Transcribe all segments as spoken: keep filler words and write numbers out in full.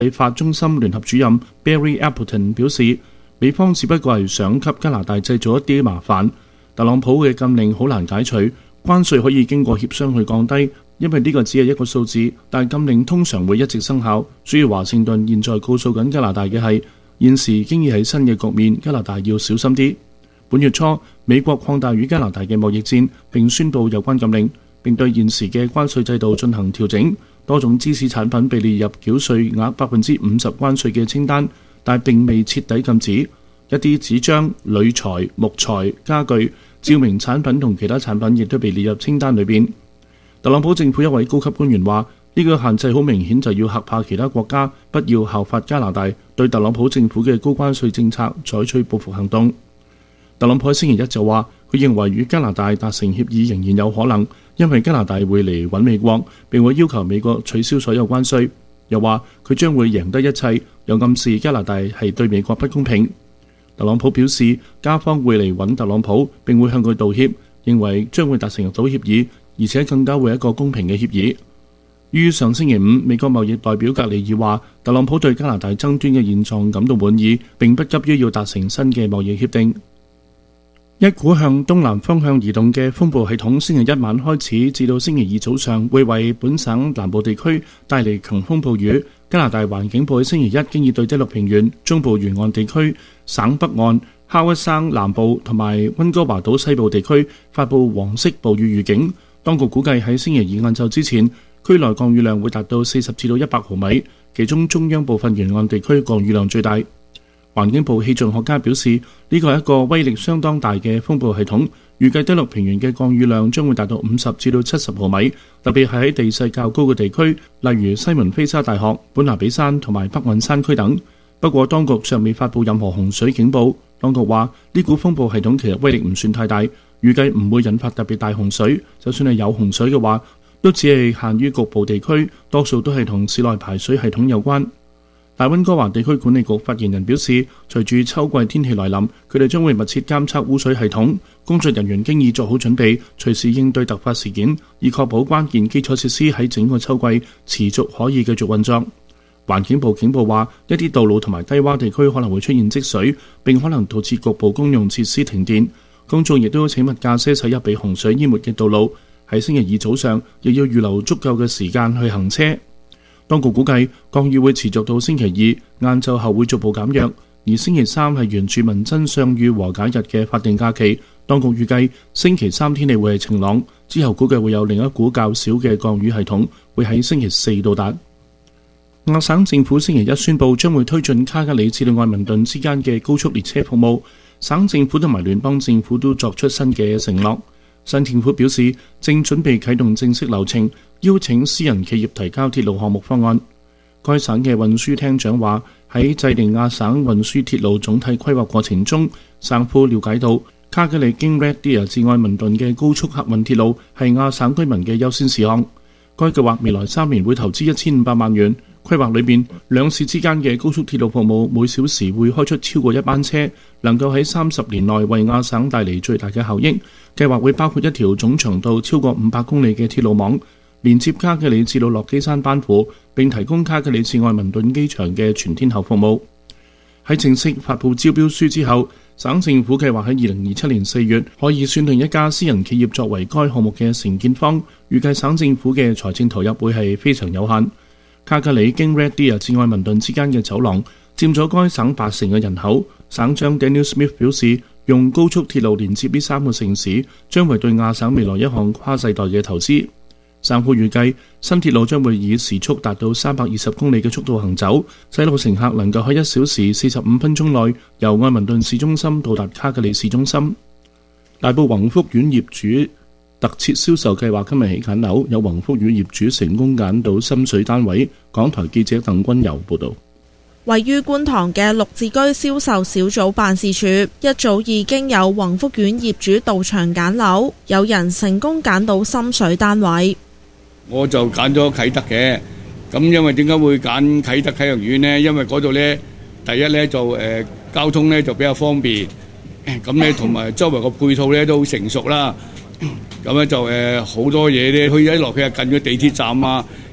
法中心聯合主任 Barry Appleton 表示，美方只不過係想給加拿大製造一啲麻煩。特朗普嘅禁令好難解除，關稅可以經過協商去降低，因為呢個只係一個數字，但禁令通常會一直生效。所以華盛頓現在告訴緊加拿大嘅係，現時已經係新嘅局面，加拿大要小心啲。本月初，美國擴大與加拿大嘅貿易戰，並宣布有關禁令，並對現時嘅關稅制度進行調整。多種芝士產品被列入繳稅額百分之五十關稅嘅清單，但並未徹底禁止。一啲紙張、鋁材、木材、家具、照明產品同其他產品亦都被列入清單裏邊。特朗普政府一位高級官員話：呢個限制好明顯就要嚇怕其他國家，不要效法加拿大對特朗普政府嘅高關稅政策採取報復行動。特朗普喺星期一就話，佢認為與加拿大達成協議仍然有可能，因為加拿大會嚟揾美國，並會要求美國取消所有關稅。又話佢將會贏得一切，又暗示加拿大係對美國不公平。特朗普表示，加方會嚟揾特朗普，並會向佢道歉，認為將會達成到協議，而且更加會一個公平嘅協議。於上星期五，美國貿易代表格里爾話，特朗普對加拿大爭端嘅現狀感到滿意，並不急於要達成新嘅貿易協定。一股向東南方向移動嘅風暴系統星期一晚開始，至到星期二早上會為本省南部地區帶嚟強風暴雨。加拿大環境部喺星期一經已對第六平原、中部沿岸地區、省北岸、哈屈省南部同埋溫哥華島西部地區發布黃色暴雨預警。當局估計喺星期二晏晝之前，區內降雨量會達到四十至到一百毫米，其中中央部分沿岸地區降雨量最大。環境部氣象學家表示，呢個係一個威力相當大嘅風暴系統，預計第六平原嘅降雨量將會達到五十至到七十毫米，特別係喺地勢較高嘅地區，例如西門菲沙大學、本拿比山同埋北雲山區等。不過，當局尚未發布任何洪水警報。當局話，呢股風暴系統其實威力唔算太大，預計唔會引發特別大洪水。就算係有洪水嘅話，都只係限於局部地區，多數都係同市內排水系統有關。大溫哥華地區管理局發言人表示，隨住秋季天氣來臨，佢哋將會密切監測污水系統，工作人員經已做好準備，隨時應對突發事件，以確保關鍵基礎設施喺整個秋季持續可以繼續運作。環境部警報話，一啲道路同埋低洼地區可能會出現積水，並可能導致局部公用設施停電。公眾亦都請勿駕駛駛入被洪水淹沒嘅道路。喺星期二早上，亦要預留足夠嘅時間去行車。當局估計降雨會持續到星期二晏晝後會逐步減弱，而星期三係原住民真相與和解日嘅法定假期。當局預計星期三天氣會係晴朗，之後估計會有另一股較少嘅降雨系統會喺星期四到達。亞省政府星期一宣布將會推進卡加里至到愛民頓之間嘅高速列車服務，省政府同埋聯邦政府都作出新嘅承諾。新政府表示正準備啟動正式流程，邀請私人企業提交鐵路項目方案。該省嘅運輸廳長話，喺制定亞省運輸鐵路總體規劃過程中，省府了解到卡加里經 Red Deer 至愛民頓嘅高速客運鐵路係亞省居民嘅優先事項。該計劃未來三年會投資一千五百萬元。規劃裏面，兩市之間嘅高速鐵路服務每小時會開出超過一班車，能夠喺三十年內為亞省帶嚟最大嘅效益。計劃會包括一條總長度超過五百公里嘅鐵路網，連接卡加里至到落基山班夫，並提供卡加里至愛民頓機場嘅全天候服務。喺正式發布招標書之後，省政府計劃喺二零二七年四月可以選定一家私人企業作為該項目嘅承建方。預計省政府嘅財政投入會係非常有限。卡加里經 Red Deer 至愛民頓之間嘅走廊佔咗該省八成嘅人口。省長 Daniel Smith 表示，用高速鐵路連接呢三個城市，將會對亞省未來一項跨世代嘅投資。省府預計新鐵路將會以時速達到三百二十公里嘅速度行走，使到乘客能夠喺一小時四十五分鐘內由愛民頓市中心到達卡加里市中心。大埔宏福苑業主特設銷售計劃今日起揀樓，有宏福苑業主成功揀到心水單位。港台記者鄧君柔報道。 位於觀塘嘅綠置居銷售小組辦事處一早已經有宏福苑業主到場揀樓，有人成功揀到心水單位。 我就揀咗啟德嘅，咁因為點解會揀啟德啟洋苑呢？因為嗰度呢，第一呢就誒、呃、交通呢就比較方便，咁呢同埋周圍個配套呢都好成熟啦。咁咧就誒好多嘢咧，去一落去係近咗地鐵站啊，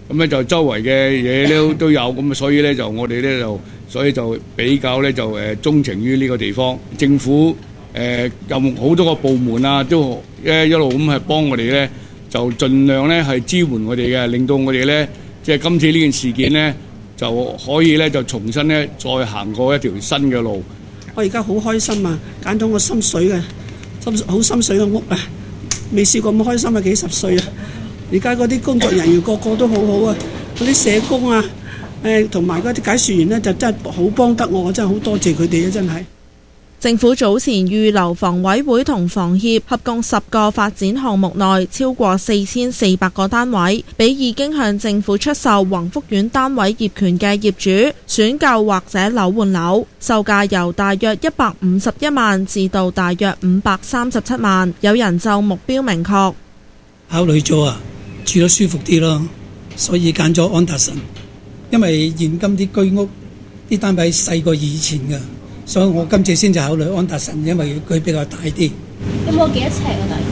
咁咧就周圍嘅嘢都都有，咁所以咧就我哋咧就所以就比較咧就誒鍾情於呢個地方。政府誒有好多個部門啊，都誒一路咁係幫我哋咧，就盡量咧係支援我哋嘅，令到我哋咧即係今次呢件事件咧就可以咧就重新咧再行過一條新嘅路。 我而家好開心啊！揀到我心水嘅心好心水嘅屋啊！未試過咁開心啊！幾十歲啊！而家嗰啲工作人員個個都好好啊！嗰啲社工啊，誒同埋嗰啲解說員呢，就真係好幫得我，我真係好多謝佢哋啊！真係。 政府早前預留房委會同房協合共十個發展項目內超過四千四百個單位，俾已經向政府出售宏福苑單位業權嘅業主選購或者樓換樓，售價由大約一百五十一萬至到大約五百三十七萬。有人就目標明確， 考慮咗啊，住得舒服啲咯，所以揀咗安達臣，因為現今啲居屋啲單位細過以前㗎。所以我今次先至考慮安達臣，因為佢比較大啲。 有冇幾多尺啊？大概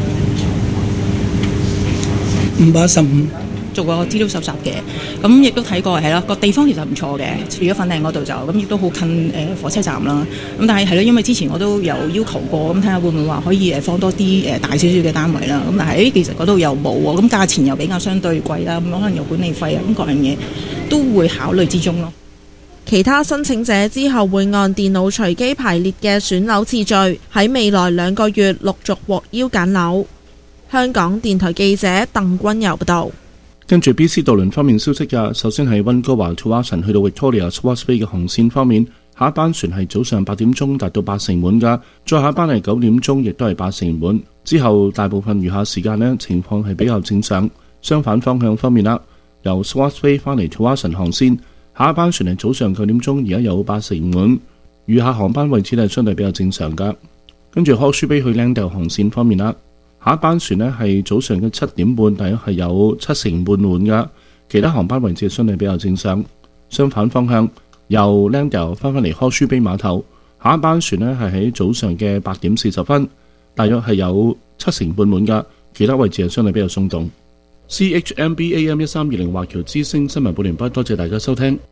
五百一十五。 做過資料搜集嘅，咁亦都睇過係啦，個地方其實唔錯嘅，除咗粉嶺嗰度就咁，亦都好近誒火車站啦。咁但係係咯，因為之前我都有要求過，咁睇下會唔會話可以誒放多啲誒大少少嘅單位啦。咁但係其實嗰度又冇喎，咁價錢又比較相對貴啦，咁可能有管理費啊，咁各樣嘢都會考慮之中咯。 其他申請者之後會按電腦隨機排列嘅選樓次序，喺未來兩個月陸續獲邀揀樓。香港電台記者鄧君柔報道。 跟住 B C 渡輪方面消息嘅，首先係溫哥華 Tsawwassen 去到 Victoria Swartz Bay 嘅航線方面，下一班船係早上八點鐘達到八成滿㗎，再下一班係九點鐘，亦都係八成滿。之後大部分餘下時間呢，情況係比較正常。相反方向方面啦，由 Swartz Bay 翻嚟 Tsawwassen 航線，下一班船係早上九點鐘，而家有八成滿，餘下航班位置係相對比較正常㗎。跟住 Horseshoe Bay 去 Langdale 航線方面啦。下一班船呢係早上嘅七點半，大約係有七成半滿㗎。其他航班位置相對比較正常。相反方向，由 Langdale 翻返嚟 Horseshoe Bay 碼頭，下一班船呢係喺早上嘅八點四十分，大約係有七成半滿㗎。其他位置係相對比較鬆動。C H M B A M 一三二零華僑之聲新聞報完畢，多謝大家收聽。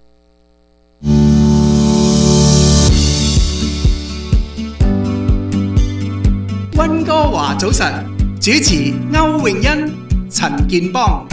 溫哥華早晨。主持歐詠欣、陳健邦。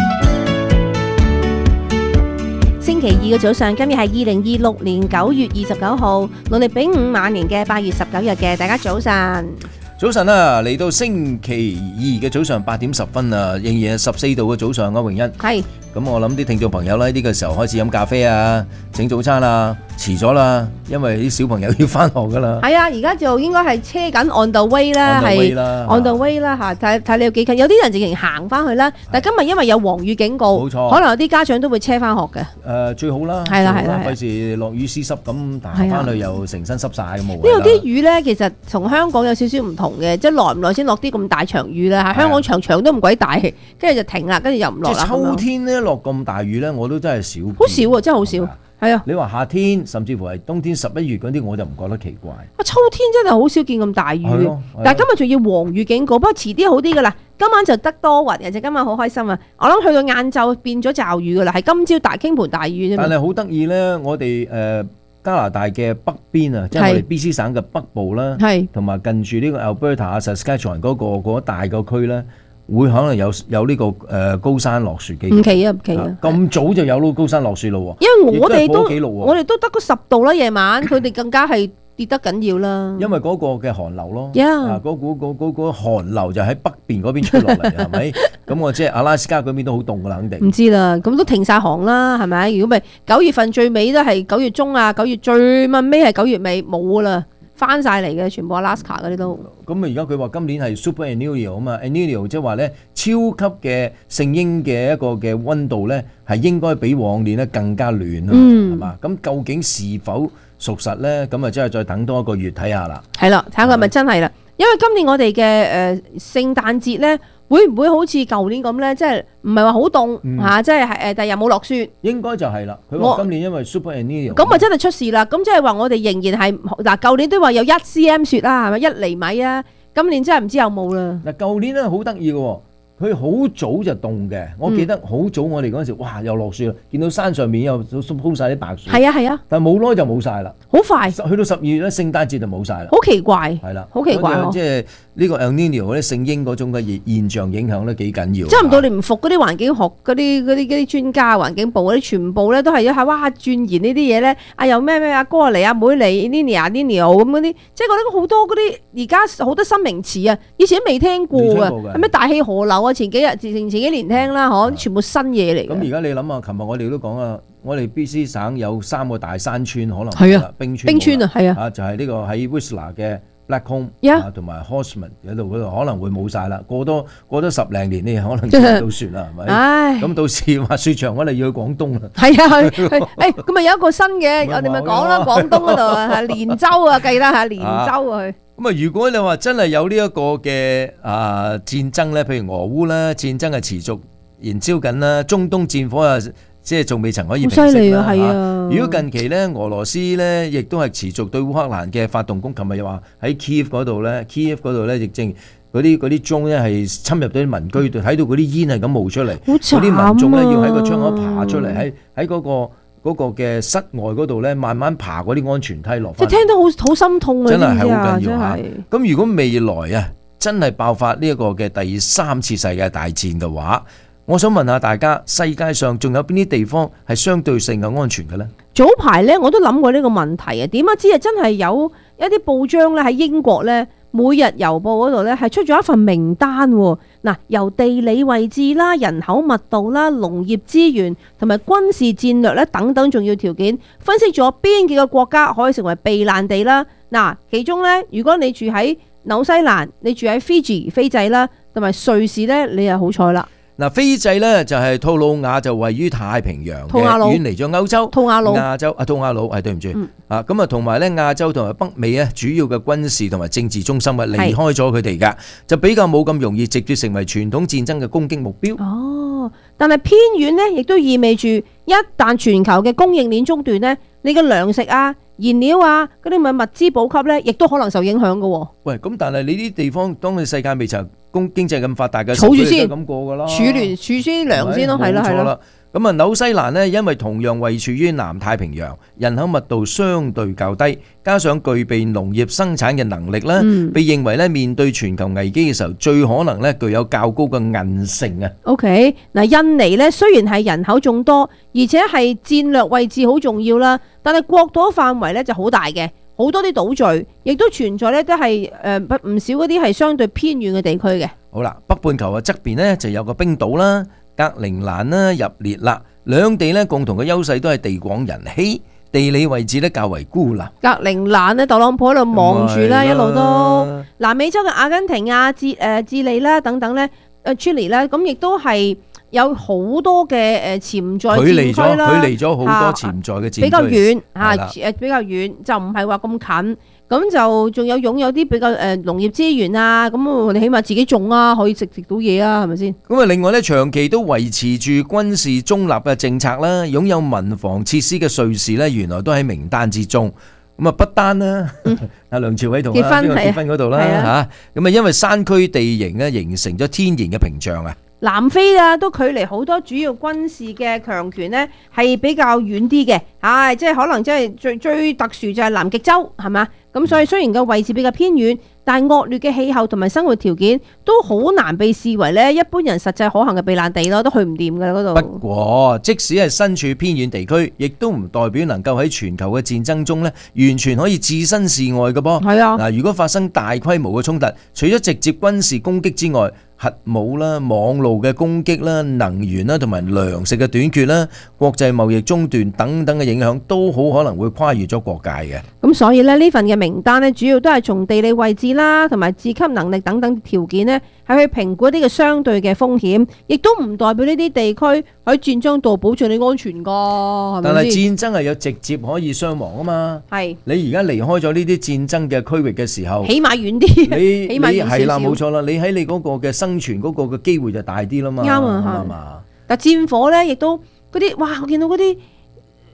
星期二嘅早上，今日係二零二六年九月二十九號，農曆丙午晚年嘅八月十九日嘅，大家早晨。 早晨啊，嚟到星期二嘅早上八點十分啊，仍然係十四度嘅早上，歐詠欣。係。咁我諗啲聽眾朋友咧，呢個時候開始飲咖啡啊，整早餐啊，遲咗啦，因為啲小朋友要翻學噶啦。係啊，而家就應該係車緊 on the way 啦，係 on the way 啦嚇，睇睇你有幾近，有啲人直情行翻去啦。但係今日因為有黃雨警告，冇錯，可能有啲家長都會車翻學嘅。誒，最好啦，係啦係啦，費事落雨濕濕咁，但係翻去又成身濕晒咁冇謂啦。呢度啲雨咧，其實同香港有少少唔同嘅，即係耐唔耐先落啲咁大場雨啦嚇。香港場場都唔鬼大，跟住就停啦，跟住又唔落啦。即係秋天咧。落咁大雨咧，我都真係少，好少啊，真係好少。係啊，你話夏天甚至乎係冬天十一月嗰啲，我就唔覺得奇怪。啊，秋天真係好少見咁大雨，但係今日仲要黃雨警告，不過遲啲好啲噶啦。今晚就得多雲嘅，就今晚好開心啊！我諗去到晏晝變咗驟雨噶啦，係今朝大傾盆大雨啫。但係好得意咧，我哋誒、呃、加拿大嘅北邊啊，即係我哋 B C 省嘅北部啦，同埋近住呢個 Alberta 啊、Saskatchewan 嗰個嗰大個區咧。會可能有有呢個誒高山落雪嘅，唔奇啊唔奇啊！咁早就有咯高山落雪咯喎，因為我哋都我哋都得個十度啦，夜晚佢哋更加係跌得緊要啦。因為嗰個嘅寒流咯，啊嗰股嗰嗰嗰寒流就喺北邊嗰邊出落嚟，係咪？咁我即係阿拉斯加嗰邊都好凍噶啦，肯定。唔知啦，咁都停晒航啦，係咪？如果咪九月份最尾都係九月中啊，九月最尾尾係九月尾冇噶啦。翻晒嚟嘅，全部 Alaska 嗰啲都。咁啊，而家佢話今年係 Super El Niño 啊嘛 ，El Niño 即係話咧超級嘅聖嬰嘅一個嘅溫度咧，係應該比往年咧更加暖啊，係嘛？咁究竟是否屬實咧？咁啊，即係再等多一個月睇下啦。係啦，睇下佢係咪真係啦。因為今年我哋嘅誒聖誕節咧，會唔會好似舊年咁咧？即係唔係話好凍嚇，即係誒，但係又冇落雪。應該就係啦。佢話今年因為 Super El Niño，咁啊真係出事啦。咁即係話我哋仍然係嗱，舊年都話有一 cm 雪啦，係咪一厘米啊？今年真係唔知有冇啦。嗱，舊年咧好得意嘅喎， 佢好早就凍嘅，我記得好早我哋嗰陣時，哇又落雪啦，見到山上面又鋪晒啲白雪。 係啊係啊， 但係冇耐就冇晒啦， 好快。 去到十二月咧，聖誕節就冇晒啦。 好奇怪， 係啦， 好奇怪喎。 即係呢個 El Niño 嗰啲聖嬰嗰種嘅現象影響咧幾緊要。 差唔多你唔服嗰啲環境學嗰啲嗰啲嗰啲專家環境部嗰啲全部咧都係一係哇鑽研呢啲嘢咧，啊又咩咩阿哥嚟阿妹嚟 Nini 啊 Nini 咁嗰啲，即係覺得好多嗰啲而家好多新名詞啊，以前都未聽過嘅，係咩大氣河流啊？前幾日前前幾年聽啦，嗬，全部新嘢嚟。 咁而家你諗下，琴日我哋都講啊，我哋 B C 省有三個大山村可能係啊， 冰川冰川啊，係啊， 啊就係呢個喺 Whistler 嘅 Blackcomb 啊，同埋 Horseman 嗰度嗰度可能會冇晒啦。過多過多十零年呢，可能見唔到雪啦，係咪？唉，咁到時滑雪場我哋要去廣東啦。係啊，去去，誒咁咪有一個新嘅，我哋咪講啦，廣東嗰度啊，係連州啊，記得嚇連州啊去。 咁啊，如果你話真係有呢一個嘅啊戰爭咧，譬如俄烏啦，戰爭係持續燃燒緊啦，中東戰火啊，即係仲未曾可以平息啦。好犀利啊，係啊！如果近期咧，俄羅斯咧亦都係持續對烏克蘭嘅發動攻，琴日又話喺 Kiev 嗰度咧 ，Kiev 嗰度咧亦正嗰啲嗰啲鐘咧係侵入到啲民居度，睇到嗰啲煙係咁冒出嚟，嗰啲民眾咧要喺個窗口爬出嚟，喺喺嗰個。嗰個嘅室外嗰度咧，慢慢爬嗰啲安全梯落翻。 即係聽到好好心痛啊！ 真係係好緊要嚇。 咁如果未來啊，真係爆發呢一個嘅第三次世界大戰嘅話，我想問下大家，世界上仲有邊啲地方係相對性嘅安全嘅咧？ 早排咧我都諗過呢個問題啊，點解知啊？真係有一啲報章咧喺英國咧。每日郵報嗰度咧係出咗一份名單喎，嗱由地理位置啦、人口密度啦、農業資源同埋軍事戰略咧等等重要條件，分析咗邊幾個國家可以成為避難地啦。嗱，其中咧如果你住喺紐西蘭，你住喺 Fiji 斐濟啦，同埋瑞士咧，你又好彩啦。 嗱，斐濟咧就係吐魯亞，就位於太平洋嘅，遠離咗歐洲。 吐瓦魯亞洲啊，吐瓦魯係對唔住啊，咁啊同埋咧亞洲同埋北美啊主要嘅軍事同埋政治中心啊，離開咗佢哋噶，就比較冇咁容易直接成為傳統戰爭嘅攻擊目標。 哦，但係偏遠呢，亦都意味住一旦全球嘅供應鏈中斷呢，你嘅糧食啊、燃料啊嗰啲咪物資補給咧，亦都可能受影響嘅喎。 喂，咁但係你啲地方，當你世界未曾經經濟咁發達嘅， 儲住先咁過噶啦， 儲聯儲先糧先咯，係啦係啦。 咁啊，紐西蘭呢，因為同樣位處於南太平洋，人口密度相對較低，加上具備農業生產嘅能力咧，嗯、被認為咧面對全球危機嘅時候，最可能咧具有較高嘅韌性啊。 OK， 嗱，印尼咧雖然係人口眾多，而且係戰略位置好重要啦，但係國土範圍咧就好大嘅，好多啲島嶼，亦都存在咧都係誒不唔少嗰啲係相對偏遠嘅地區嘅。 好啦，北半球嘅側邊呢，就有個冰島啦。格陵蘭啦入列啦，兩地咧共同嘅優勢都係地廣人稀，地理位置咧較為孤立。 格陵蘭咧，特朗普喺度望住啦，一路都南美洲嘅阿根廷啊、智誒智利啦等等咧，誒 Chile 咧，咁亦都係有好多嘅誒潛在戰區啦， 距離咗好多潛在嘅戰區， 比較遠嚇誒比較遠，就唔係話咁近。咁就仲有擁有啲比較誒農業資源啊，咁我哋起碼自己種啊，可以食食到嘢啊，係咪先？ 咁啊，另外咧，長期都維持住軍事中立嘅政策啦，擁有民防設施嘅瑞士咧，原來都喺名單之中。咁啊，不單啦，阿梁朝偉同阿邊個結婚嗰度啦嚇，咁啊，因為山區地形咧，形成咗天然嘅屏障啊。 南非啊，都距離好多主要軍事嘅強權呢，係比較遠啲嘅，唉，即係可能即係最最特殊就係南極洲，係嘛？咁所以雖然個位置比較偏遠，但係惡劣嘅氣候同埋生活條件都好難被視為咧一般人實際可行嘅避難地咯，都去唔掂㗎嗰度。 不過，即使係身處偏遠地區，亦都唔代表能夠喺全球嘅戰爭中咧，完全可以置身事外嘅噃。 係啊， 嗱，如果發生大規模嘅衝突，除咗直接軍事攻擊之外，核武啦、網路嘅攻擊啦、能源啦同埋糧食嘅短缺啦、國際貿易中斷等等嘅影響，都好可能會跨越咗國界嘅。 咁所以咧，呢份嘅名單咧，主要都係從地理位置啦，同埋自給能力等等條件咧，係去評估一啲嘅相對嘅風險，亦都唔代表呢啲地區喺戰爭度保障你安全噶，係咪先？ 但係戰爭係有直接可以傷亡啊嘛。係。你而家離開咗呢啲戰爭嘅區域嘅時候， 起碼遠啲。 你起碼遠少少。 係啦，冇錯啦。你喺你嗰個嘅生存嗰個嘅機會就大啲啦嘛。 啱啊，係嘛。但戰火咧，亦都嗰啲哇，我見到嗰啲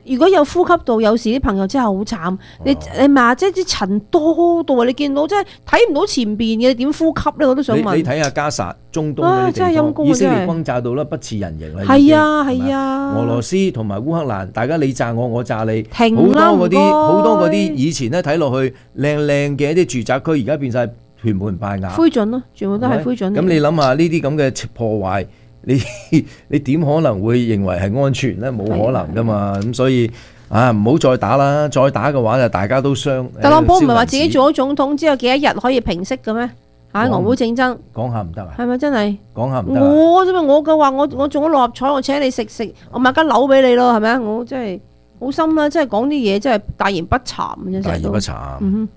如果有呼吸道有事啲朋友真係好慘。你你咪即係啲塵多到啊！你見到即係睇唔到前邊嘅，點呼吸咧？我都想問。 你睇下加薩、中東嗰啲地方，以色列轟炸到咧不似人形啦。 係啊係啊。 俄羅斯同埋烏克蘭，大家你炸我，我炸你， 停啦好多嗰啲好多嗰啲以前咧睇落去靚靚嘅一啲住宅區，而家變晒全盤敗瓦。 灰燼咯，全部都係灰燼。 咁你諗下呢啲咁嘅破壞，你你點可能會認為係安全咧？冇可能噶嘛。咁所以啊，唔好再打啦！再打嘅話就大家都傷。 特朗普唔係話自己做咗總統之後幾多日可以平息嘅咩？喺俄烏戰爭講下唔得啊？ 係咪真係講下唔得？ 我啫嘛，我嘅話我我中咗六合彩，我請你食食，我買間樓俾你咯，係咪啊？我真係好心啦，真係講啲嘢真係大言不慚嘅啫。 大言不慚。 嗯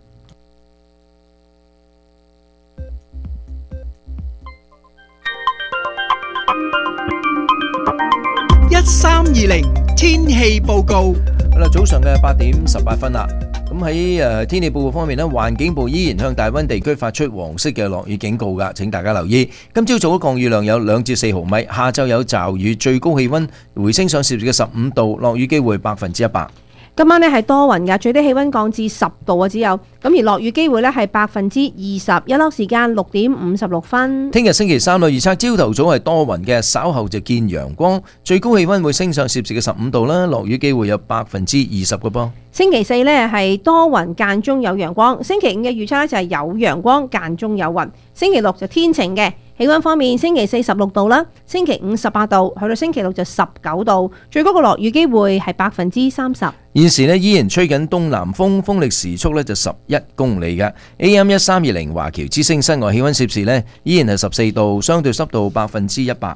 一三二零天氣報告。 好啦，早上嘅八點十八分啦。咁喺誒天氣報告方面呢，環境部依然向大溫地區發出黃色嘅落雨警告㗎，請大家留意。今朝早嘅降雨量有兩至四毫米，下晝有驟雨，最高氣溫回升上攝氏嘅十五度，落雨機會百分之一百。 今晚呢係多雲㗎，最低氣溫降至十度啊，只有咁而落雨機會呢係百分之二十，一粒時間六點五十六分。 聽日星期三嘅預測，朝頭早係多雲嘅，稍後就見陽光，最高氣溫會升上攝氏嘅十五度啦，落雨機會有百分之二十嘅噃。 星期四呢係多雲間中有陽光，星期五嘅預測呢就係有陽光間中有雲，星期六就天晴嘅。氣溫方面，星期四十六度啦，星期五十八度，去到星期六就十九度，最高嘅落雨機會係百分之三十。 現時呢依然吹緊東南風，風力時速呢就十一公里嘅。A M 一三二零華僑之聲室外氣溫攝氏呢依然係十四度，相對濕度百分之一百。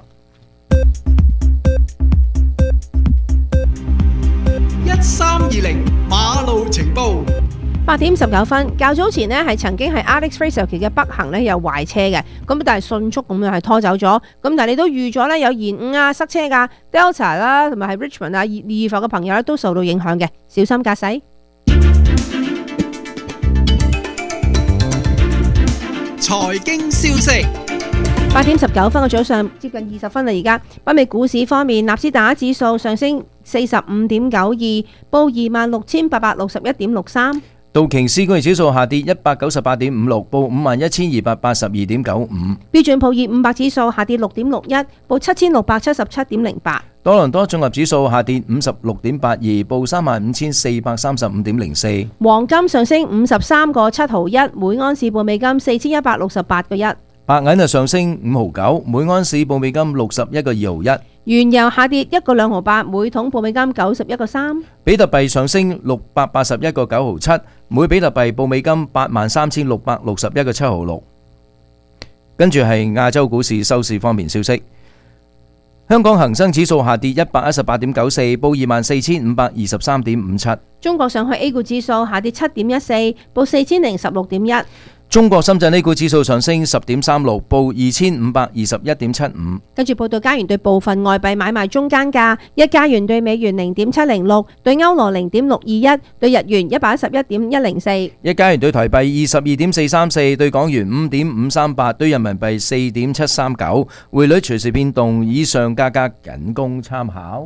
一三二零馬路情報。 八點十九分，較早前呢係曾經係 Alex Fraser 期嘅北行呢有壞車嘅，咁但係迅速咁樣係拖走咗，咁但係你都預咗呢有延誤啊、塞車噶 Delta 啦，同埋係 Richmond 啊、二二埠嘅朋友呢都受到影響嘅，小心駕駛。 財經消息。 八點十九分嘅早上，接近二十分啦。而家北美股市方面，納斯達克指數上升四十五點九二，報二萬六千八百六十一點六三。 道瓊斯工業指數下跌一百九十八點五六，報五萬一千二百八十二點九五。 標準普爾五百指數下跌六點六一，報七千六百七十七點零八。 多倫多綜合指數下跌五十六點八二，報三萬五千四百三十五點零四。 黃金上升五十三個七毫一，每安士報美金四千一百六十八個一。 白銀就上升五毫九，每安士報美金六十一個二毫一。 原油下跌一個兩毫八，每桶報美金九十一個三。 比特幣上升六百八十一個九毫七，每比特幣報美金八萬三千六百六十一個七毫六。跟住係亞洲股市收市方面消息，香港恒生指數下跌一百一十八點九四，報二萬四千五百二十三點五七。 中國上海 A 股指數下跌七點一四，報四千零十六點一。 中國深圳 A 股指數上升十點三六，報二千五百二十一點七五。 跟住報道加元對部分外幣買賣中間價：一加元對美元零點七零六，對歐羅零點六二一，對日元一百一十一點一零四。 一加元對台幣二十二點四三四，對港元五點五三八，對人民幣四點七三九。匯率隨時變動，以上價格僅供參考。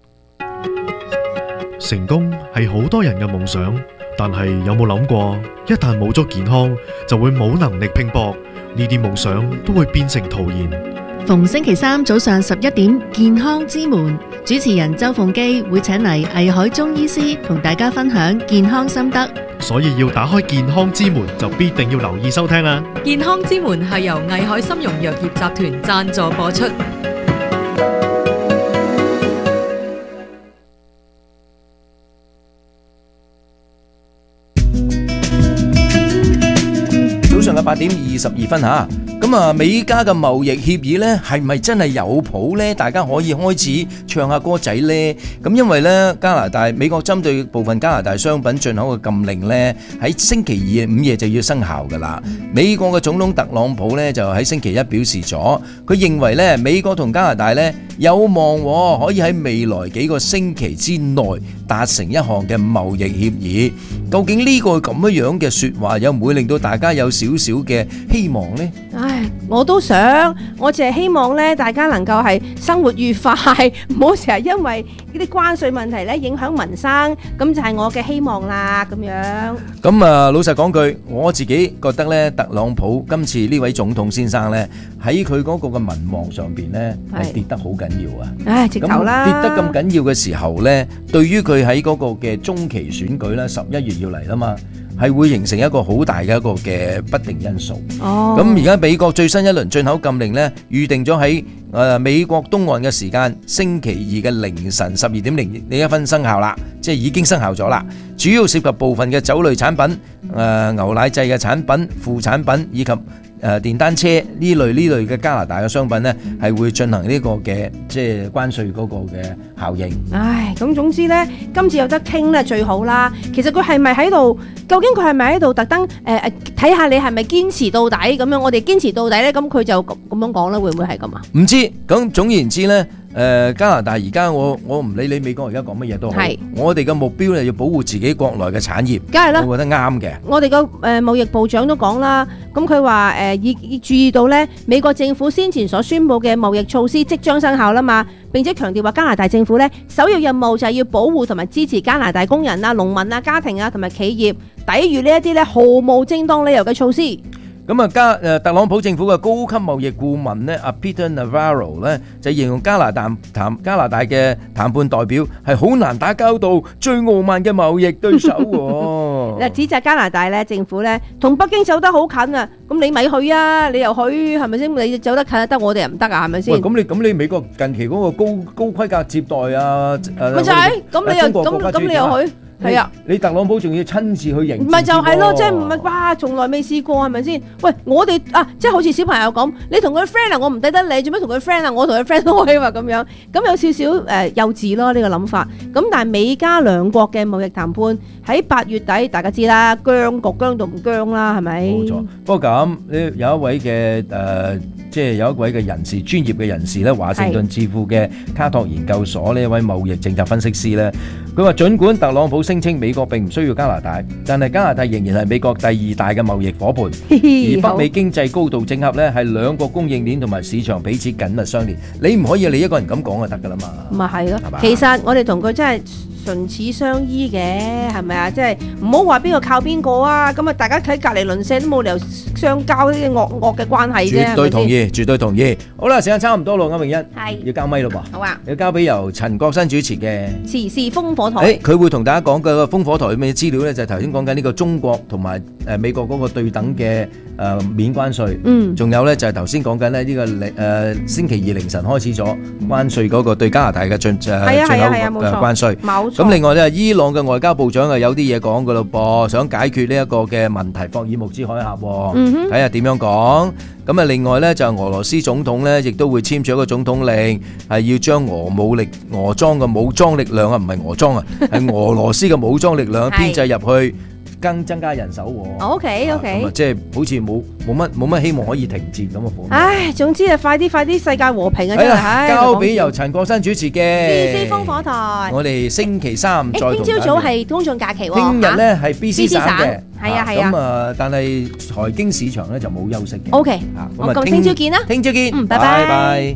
成功係好多人嘅夢想。但係有冇諗過，一旦冇咗健康，就會冇能力拼搏，呢啲夢想都會變成徒然。 逢星期三早上十一點，健康之門主持人周鳳基會請嚟藝海中醫師同大家分享健康心得。 所以要打開健康之門，就必定要留意收聽啦。 健康之門係由藝海參茸藥業集團贊助播出。 八點二十二分吓，咁啊美加嘅貿易協議呢係咪真係有譜呢？大家可以開始唱下歌仔呢。咁因為呢加拿大美國針對部分加拿大商品進口嘅禁令呢，喺星期二午夜就要生效噶啦。美國嘅總統特朗普呢就喺星期一表示咗，佢認為呢美國同加拿大呢有望喎可以喺未來幾個星期之內達成一項嘅貿易協議。究竟呢個咁樣嘅説話有唔會令到大家有少少嘅希望呢？ 唉，我都想，我淨係希望咧，大家能夠係生活愉快，唔好成日因為呢啲關稅問題咧影響民生，咁就係我嘅希望啦。咁樣咁啊，老實講句，我自己覺得咧，特朗普今次呢位總統先生咧，喺佢嗰個嘅民望上邊咧係跌得好緊要啊！ 唉，直頭啦， 跌得咁緊要嘅時候咧，對於佢喺嗰個嘅中期選舉咧，十一月要嚟啦嘛。係會形成一個好大嘅一個嘅不定因素。 哦， 咁而家美國最新一輪進口禁令呢，預定咗喺誒美國東岸嘅時間星期二嘅凌晨十二點零零一分生效啦，即係已經生效咗啦。主要涉及部分嘅酒類產品、誒牛奶製嘅產品、副產品以及誒電單車呢類呢類嘅加拿大嘅商品呢，係會進行呢個嘅即係關稅嗰個嘅效應。 唉，咁總之呢，今次有得傾呢最好啦。其實佢係咪喺度？究竟佢係咪喺度特登誒誒睇下你係咪堅持到底咁樣？我哋堅持到底呢，咁佢就咁咁樣講啦，會唔會係咁啊？ 唔知，咁總言之呢。誒、呃、加拿大而家我我唔理你美國而家講乜嘢都好，我哋嘅目標係要保護自己國內嘅產業， 梗係啦， 我覺得啱嘅。 我哋個誒貿易部長都講啦，咁佢話誒已注意到咧，美國政府先前所宣佈嘅貿易措施即將生效啦嘛，並且強調話加拿大政府咧首要任務就係要保護同埋支持加拿大工人啊、農民啊、家庭啊同埋企業，抵禦呢一啲咧毫無正當理由嘅措施。 咁啊，加誒特朗普政府嘅高級貿易顧問咧，阿 Peter Navarro 咧就形容加拿大談加拿大嘅談判代表係好難打交道、最傲慢嘅貿易對手喎。 嗱，指責加拿大咧政府咧同北京走得好近啊，咁你咪去啊，你又去係咪先？你走得近得我哋又唔得啊，係咪先？ 喂，咁你咁你美國近期嗰個高高規格接待啊，誒咪就係咁，你又咁咁你又去？係啊， 你特朗普仲要親自去迎接， 唔係就係咯，即係唔係哇，從來未試過係咪先？喂，我哋啊，即係好似小朋友咁，你同佢 friend 啊，我唔抵得你，做咩同佢 friend 啊？我同佢 friend 都可以話咁樣，咁有少少誒幼稚咯呢個諗法。咁但係美加兩國嘅貿易談判喺八月底，大家知啦，僵局僵到唔僵啦，係咪？ 冇錯。不過咁，呢有一位嘅誒，即係有一位嘅人士，專業嘅人士咧，華盛頓智庫嘅卡托研究所呢一位貿易政策分析師咧，佢話儘管特朗普聲稱美國並唔需要加拿大，但係加拿大仍然係美國第二大嘅貿易夥伴，而北美經濟高度整合咧，係兩個供應鏈同埋市場彼此緊密相連。你唔可以你一個人咁講就得㗎啦嘛。 咪係咯，其實我哋同佢真係唇齒相依嘅，係咪啊？即係唔好話邊個靠邊個啊！咁啊，大家睇隔離鄰舍都冇理由相交呢啲惡惡嘅關係啫。 絕對同意，絕對同意。好啦，時間差唔多咯，歐詠欣， 係要交咪咯噃。 好啊， 要交俾由陳國新主持嘅時事風火台。 誒，佢會同大家講嘅風火台嘅資料咧，就係頭先講緊呢個中國同埋誒美國嗰個對等嘅誒免關稅。嗯，仲有咧就係頭先講緊咧呢個誒星期二凌晨開始咗關稅嗰個對加拿大嘅進誒進口誒關稅。冇錯。咁另外咧，伊朗嘅外交部長啊有啲嘢講噶咯噃，想解決呢一個嘅問題，霍爾木茲海峽，睇下點樣講。咁啊，另外咧就係俄羅斯總統咧，亦都會簽署一個總統令，係要將俄武力俄裝嘅武裝力量啊，唔係俄裝啊，係俄羅斯嘅武裝力量編制入去，更增加人手。 O K O K， 咁啊，即係好似冇冇乜冇乜希望可以停戰咁嘅款。 唉，總之啊，快啲快啲，世界和平啊！真係， 交俾由陳國新主持嘅時事風火台。 我哋星期三再同大家。 聽朝早係公眾假期喎。 聽日咧係 B C 省嘅， 係啊係啊。 咁啊，但係財經市場咧就冇休息嘅。 O K，我咁聽朝見啦。 聽朝見。 嗯，拜拜。 拜拜。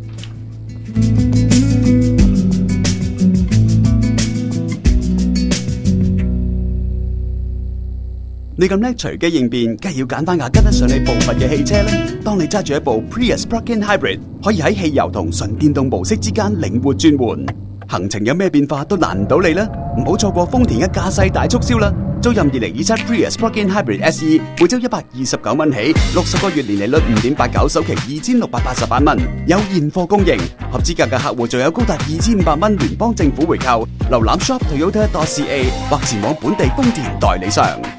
你咁叻隨機應變，梗係要揀翻架跟得上你步伐嘅汽車啦。當你揸住一部 Prius Plug-in Hybrid，可以喺汽油同純電動模式之間靈活轉換，行程有咩變化都難唔到你啦。唔好錯過豐田嘅駕駛大促銷啦！租任二零二七 Prius Plug-in Hybrid S E， 每周一百二十九蚊起，六十個月年利率五點八九，首期二千六百八十八蚊，有現貨供應。合資格嘅客戶仲有高達二千五百蚊聯邦政府回扣。瀏覽 shop toyota dot c a 或前往本地豐田代理商。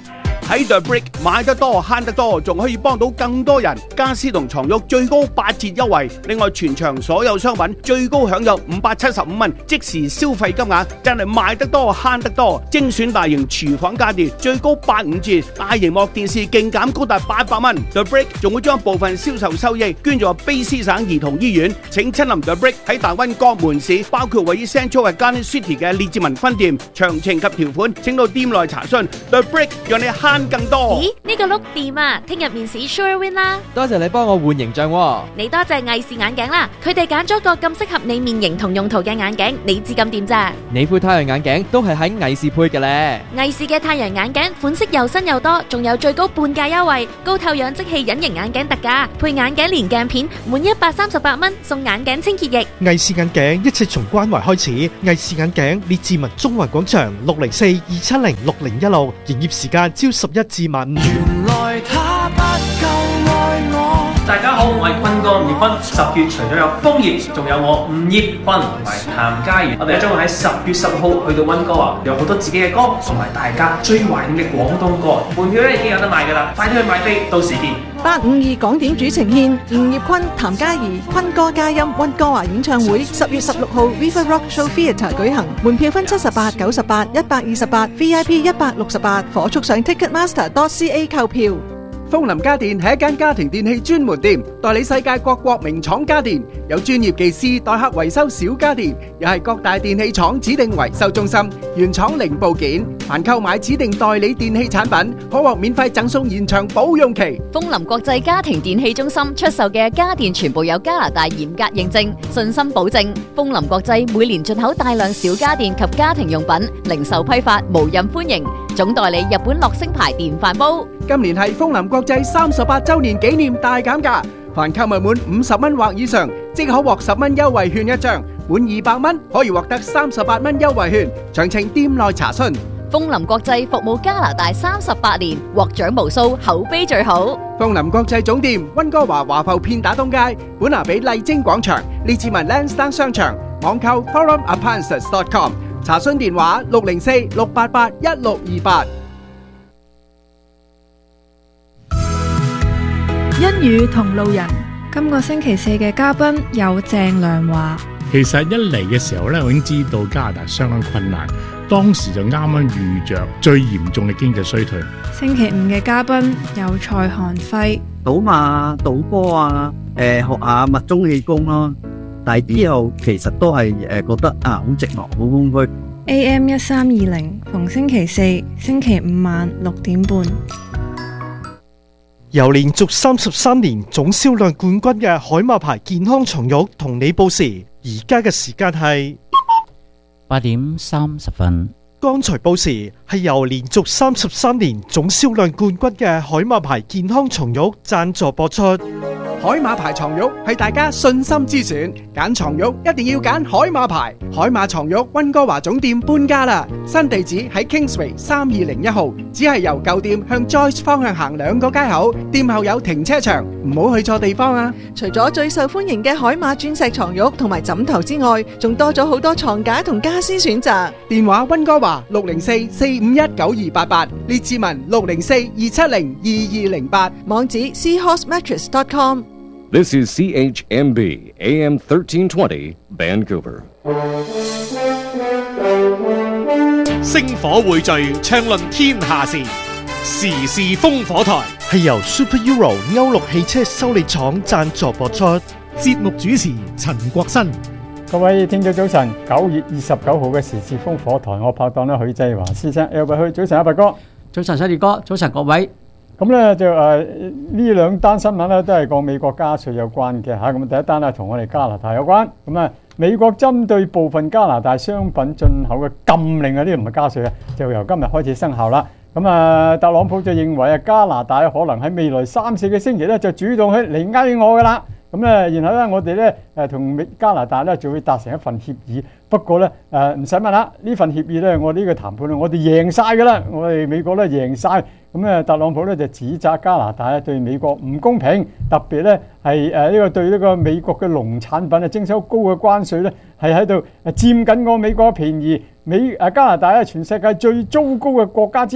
喺 The Brick 買得多慳得多，仲可以幫到更多人。家私同床褥最高八折優惠，另外全場所有商品最高享有五百七十五蚊即時消費金額，真係賣得多慳得多。精選大型廚房家電最高八五折，大螢幕電視勁減高達八百蚊。The Brick 仲會將部分銷售收益捐助卑詩省兒童醫院。請親臨 The Brick 喺大溫各門市，包括位於 Central Garden City 嘅列治文分店。詳情及條款請到店內查詢。The Brick 讓你慳更多。 咦？呢個碌掂啊！聽日面試 Sure Win 啦！ 多謝你幫我換形象喎。 你多謝藝視眼鏡啦，佢哋揀咗個咁適合你面型同用途嘅眼鏡，你知咁掂咋？ 你副太陽眼鏡都係喺藝視配嘅咧。 藝視嘅太陽眼鏡款式又新又多，仲有最高半價優惠，高透氧即棄隱形眼鏡特價，配眼鏡連鏡片，滿一百三十八蚊送眼鏡清潔液。 藝視眼鏡一切從關懷開始，藝視眼鏡列治文中環廣場六零四二七零六零一六，營業時間朝十一至晚五。 原來他不夠愛我。 大家好，我係坤哥吳業坤。十月除咗有楓葉，仲有我吳業坤同埋譚嘉儀。我哋將會喺十月十號去到溫哥華，有好多自己嘅歌，同埋大家最懷念嘅廣東歌。門票咧已經有得賣㗎啦，快啲去買飛，到時見。 八五二港點主呈獻吳業坤、譚嘉儀、坤哥嘉音溫哥華演唱會，十月十六號 River Rock Show Theatre 舉行。門票分七十八、九十八、一百二十八 ，V I P 一百六十八，火速上 Ticketmaster dot C A 購票。 風林家電係一間家庭電器專門店，代理世界各國名廠家電，有專業技師代客維修小家電，又係各大電器廠指定維修中心，原廠零部件。凡購買指定代理電器產品，可獲免費贈送延長保用期。 風林國際家庭電器中心出售嘅家電全部有加拿大嚴格認證，信心保證。風林國際每年進口大量小家電及家庭用品，零售批發無任歡迎。總代理日本樂聲牌電飯煲。 今年係風林國際三十八週年紀念大減價，凡購物滿五十蚊或以上，即可獲十蚊優惠券一張；滿二百蚊可以獲得三十八蚊優惠券。詳情店內查詢。 風林國際服務加拿大三十八年，獲獎無數，口碑最好。 風林國際總店溫哥華華埠片打東街，本拿比麗晶廣場，列治文 Lansdowne 商場，網購 forum appliances dot com。查詢電話六零四六八八一六二八。 欣宇同路人，今個星期四嘅嘉賓有鄭良華。 其實一嚟嘅時候咧，我已經知道加拿大相當困難，當時就啱啱遇着最嚴重嘅經濟衰退。 星期五嘅嘉賓有蔡漢輝。 賭馬、賭波啊，誒、呃、學下密宗氣功咯。但係之後其實都係誒覺得啊好寂寞，好空虛。 A M 一三二零，逢星期四、星期五晚六點半。 由連續三十三年總銷量冠軍嘅海馬牌健康床褥同你報時，而家嘅時間係八點三十分。 剛才報時係由連續三十三年總銷量冠軍嘅海馬牌健康床褥贊助播出。 海馬牌床褥係大家信心之選，揀床褥一定要揀海馬牌。海馬床褥溫哥華總店搬家啦，新地址喺 Kingsway 三二零一號，只係由舊店向 Joyce 方向行兩個街口，店後有停車場，唔好去錯地方啊！ 除咗最受歡迎嘅海馬鑽石床褥同埋枕頭之外，仲多咗好多床架同家私選擇。 電話溫哥華六零四四五一九二八八，列治文六零四二七零二二零八， 網址 seahorse mattress dot com。 This is C H M B A M thirteen twenty Vancouver。 星火匯聚，暢論天下事，時事烽火台係由 Super Euro 歐陸汽車修理廠贊助播出。 節目主持陳國新。各位聽眾早晨，九月二十九號嘅時事烽火台，我拍檔咧許濟華先生 L B 去，早晨阿伯哥， 早晨新月哥，早晨各位。 咁咧就誒呢兩單新聞咧都係講美國加稅有關嘅嚇，咁第一單咧同我哋加拿大有關，咁啊美國針對部分加拿大商品進口嘅禁令啊，呢個唔係加稅啊，就由今日開始生效啦。咁啊特朗普就認為啊加拿大可能喺未來三四個星期咧就主動去嚟嗌我噶啦。咁咧，然後咧，我哋咧誒同加拿大咧就會達成一份協議。不過咧誒唔使問啦，呢份協議咧，我呢個談判咧，我哋贏晒㗎啦，我哋美國咧贏晒。咁咧，特朗普咧就指責加拿大咧對美國唔公平，特別咧係誒呢個對呢個美國嘅農產品啊徵收高嘅關稅咧，係喺度誒佔緊個美國便宜。美誒加拿大係全世界最糟糕嘅國家之一。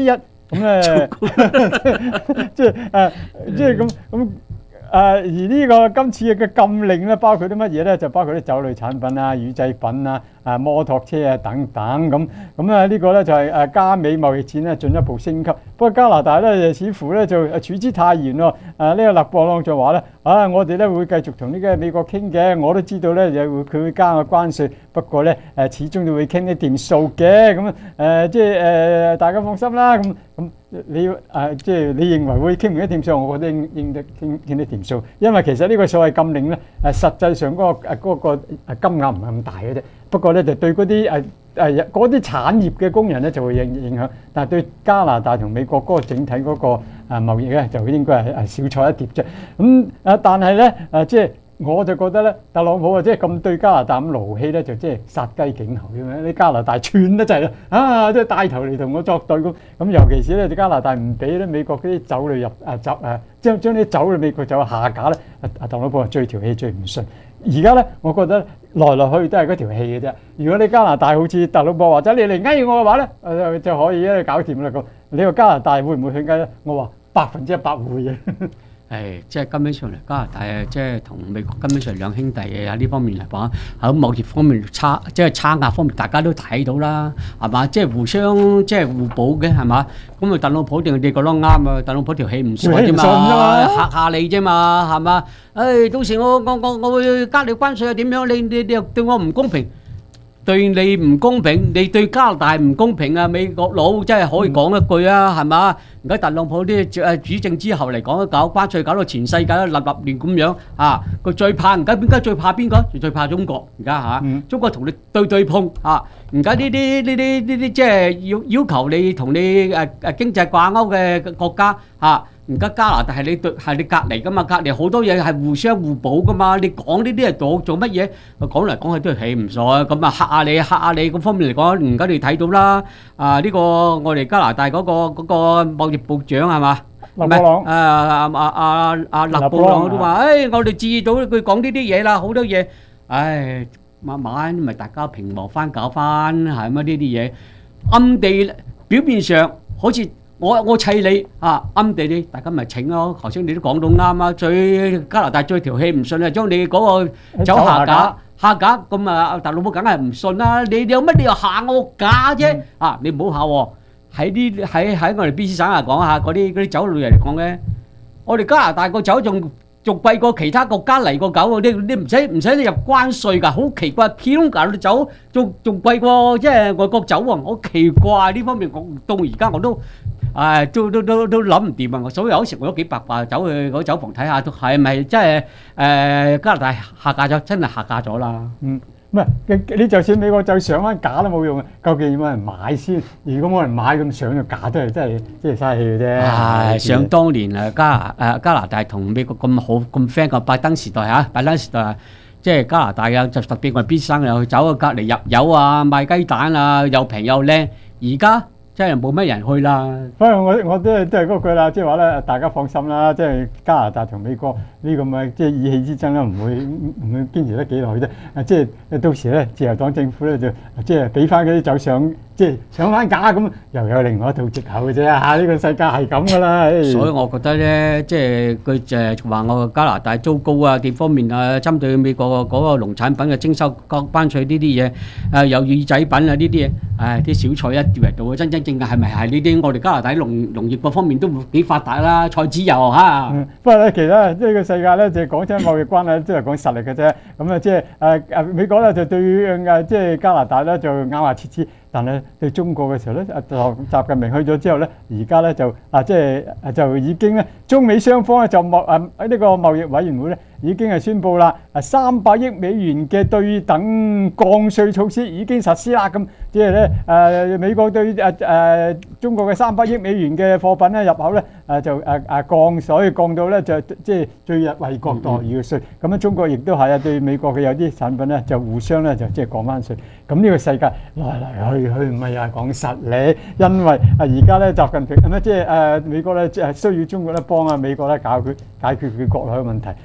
咁咧即係誒，即係咁咁。誒、呃、而呢個今次嘅禁令咧，包括啲乜嘢咧？就包括啲酒類產品啊、乳製品啊、啊摩托車啊等等咁。咁啊呢個咧就係誒加美貿易戰咧進一步升級。不過加拿大咧似乎咧就誒處之泰然喎。誒、啊、呢、這個勒布朗就話咧，啊我哋咧會繼續同呢個美國傾嘅。我都知道咧又會佢會加個關稅，不過咧誒始終都會傾啲掂數嘅。咁誒即係誒大家放心啦。咁咁。你要誒即係你認為會傾唔傾掂數？我覺得應應得傾傾得掂數，因為其實呢個所謂禁令咧誒，實際上嗰個誒嗰個誒金額唔係咁大嘅啫。不過咧就對嗰啲誒誒嗰啲產業嘅工人咧就會影影響，但係對加拿大同美國嗰個整體嗰個誒貿易咧就應該係誒小菜一碟啫。咁誒但係咧誒即係。我就覺得咧，特朗普啊，即係咁對加拿大咁勞氣咧，就即係殺雞儆猴咁樣。啲加拿大串得滯啦，啊，即係帶頭嚟同我作對咁。咁尤其是咧，加拿大唔俾咧美國嗰啲酒類入啊酒啊，將將啲酒類美國酒下架咧。啊，特朗普啊追條氣追唔順。而家咧，我覺得來來去都係嗰條氣嘅啫。如果你加拿大好似特朗普話齋，你嚟翳我嘅話咧，誒就可以咧搞掂啦咁。你話加拿大會唔會去翳咧？我話百分之一百會嘅。 誒，即係根本上嚟加拿大啊，即係同美國根本上兩兄弟嘅喺呢方面嚟講，喺貿易方面差，即係差額方面大家都睇到啦，係嘛？即係互相即係互補嘅，係嘛？咁啊，特朗普定你覺得啱啊？特朗普條氣唔順啫嘛，嚇下你啫嘛，係嘛？誒，到時我我我我會加你關稅啊點樣？你你你又對我唔公平。對你唔公平，你對加拿大唔公平啊！美國佬真係可以講一句啊，係嘛？而家特朗普啲誒主政之後嚟講，搞關稅搞到全世界都立立亂咁樣啊！佢最怕而家邊家最怕邊個？最怕中國而家嚇，中國同你對對碰啊！而家呢啲呢啲呢啲即係要要求你同你誒誒經濟掛鈎嘅國家嚇。而家加拿大係你對係你隔離噶嘛，隔離好多嘢係互相互補噶嘛。你講呢啲係做做乜嘢？講嚟講去都係氣唔爽，咁啊嚇下你嚇下你咁方面嚟講，而家你睇到啦。啊呢個我哋加拿大嗰個嗰個貿易部長係嘛？ 勒布朗啊啊啊啊啊勒布朗都話：誒我哋注意到佢講呢啲嘢啦，好多嘢。唉，慢慢咪大家平和翻搞翻係乜呢啲嘢？暗地表面上好似。我我砌你啊，暗地你大家咪請咯。頭先你都講到啱啊，最加拿大最條氣唔順啊，將你嗰個走下架下架，咁啊特朗普梗係唔順啦。你有乜理由下我架啫？啊，你唔好下喎。喺啲喺喺我哋 B C 省啊講下嗰啲嗰啲酒類嚟講咧，我哋加拿大個酒仲仲貴過其他國家嚟個酒，你你唔使唔使入關稅㗎，好奇怪。Pinot 酒仲仲貴過即係外國酒喎，好奇怪呢方面。我到而家我都。誒都都都都諗唔掂啊！所以有時我都幾八卦，走去嗰酒房睇下，都係咪真係誒加拿大下架咗？真係下架咗啦！ 嗯，唔係你你就算美國就上翻架都冇用啊！究竟有冇人買先？如果冇人買咁上咗架都係真係真係嘥氣嘅啫。 係想當年誒加誒加拿大同美國咁好咁 friend 個拜登時代嚇，拜登時代即係加拿大啊，就特別我哋邊生又去走去隔離入油啊，賣雞蛋啊，又平又靚。而家真係冇乜人去啦。 不過我我都係都係嗰句啦，即係話咧，大家放心啦，即係加拿大同美國呢個咁嘅即係意氣之爭咧，唔會唔會堅持得幾耐啫。啊，即係到時咧，自由黨政府咧就即係俾翻嗰啲酒上，即係上翻架咁，又有另外一套藉口嘅啫。嚇，呢個世界係咁噶啦。 所以我覺得咧，即係佢就話我加拿大租高啊，幾方面啊，針對美國嗰個農產品嘅徵收關稅呢啲嘢，誒有乳製品啊呢啲嘢，唉啲小菜一碟嚟到，真真正嘅係咪係呢啲？我哋加拿大農農業嗰方面都幾發達啦，菜籽油嚇。 嗯，不過咧，其實即係個世界咧，就係講真貿易關係，都係講實力嘅啫。咁啊，即係誒誒美國咧就對誒即係加拿大咧就咬牙切齒。但係對中國嘅時候咧，啊習近平去咗之後咧，而家咧就啊即係就已經咧，中美雙方咧就貿啊喺呢個貿易委員會咧已經係宣布啦，啊三百億美元嘅對等降稅措施已經實施啦。咁即係咧誒美國對誒誒中國嘅三百億美元嘅貨品咧入口咧誒就誒誒降，所以降到咧就即係最惠國待遇嘅稅。咁樣中國亦都係啊對美國嘅有啲產品咧就互相咧就即係降翻稅。咁呢個世界來來去去唔係又係講實力，因為啊而家咧習近平咁咧即係誒美國咧誒需要中國咧幫啊美國咧解決解決佢國內嘅問題，咁咪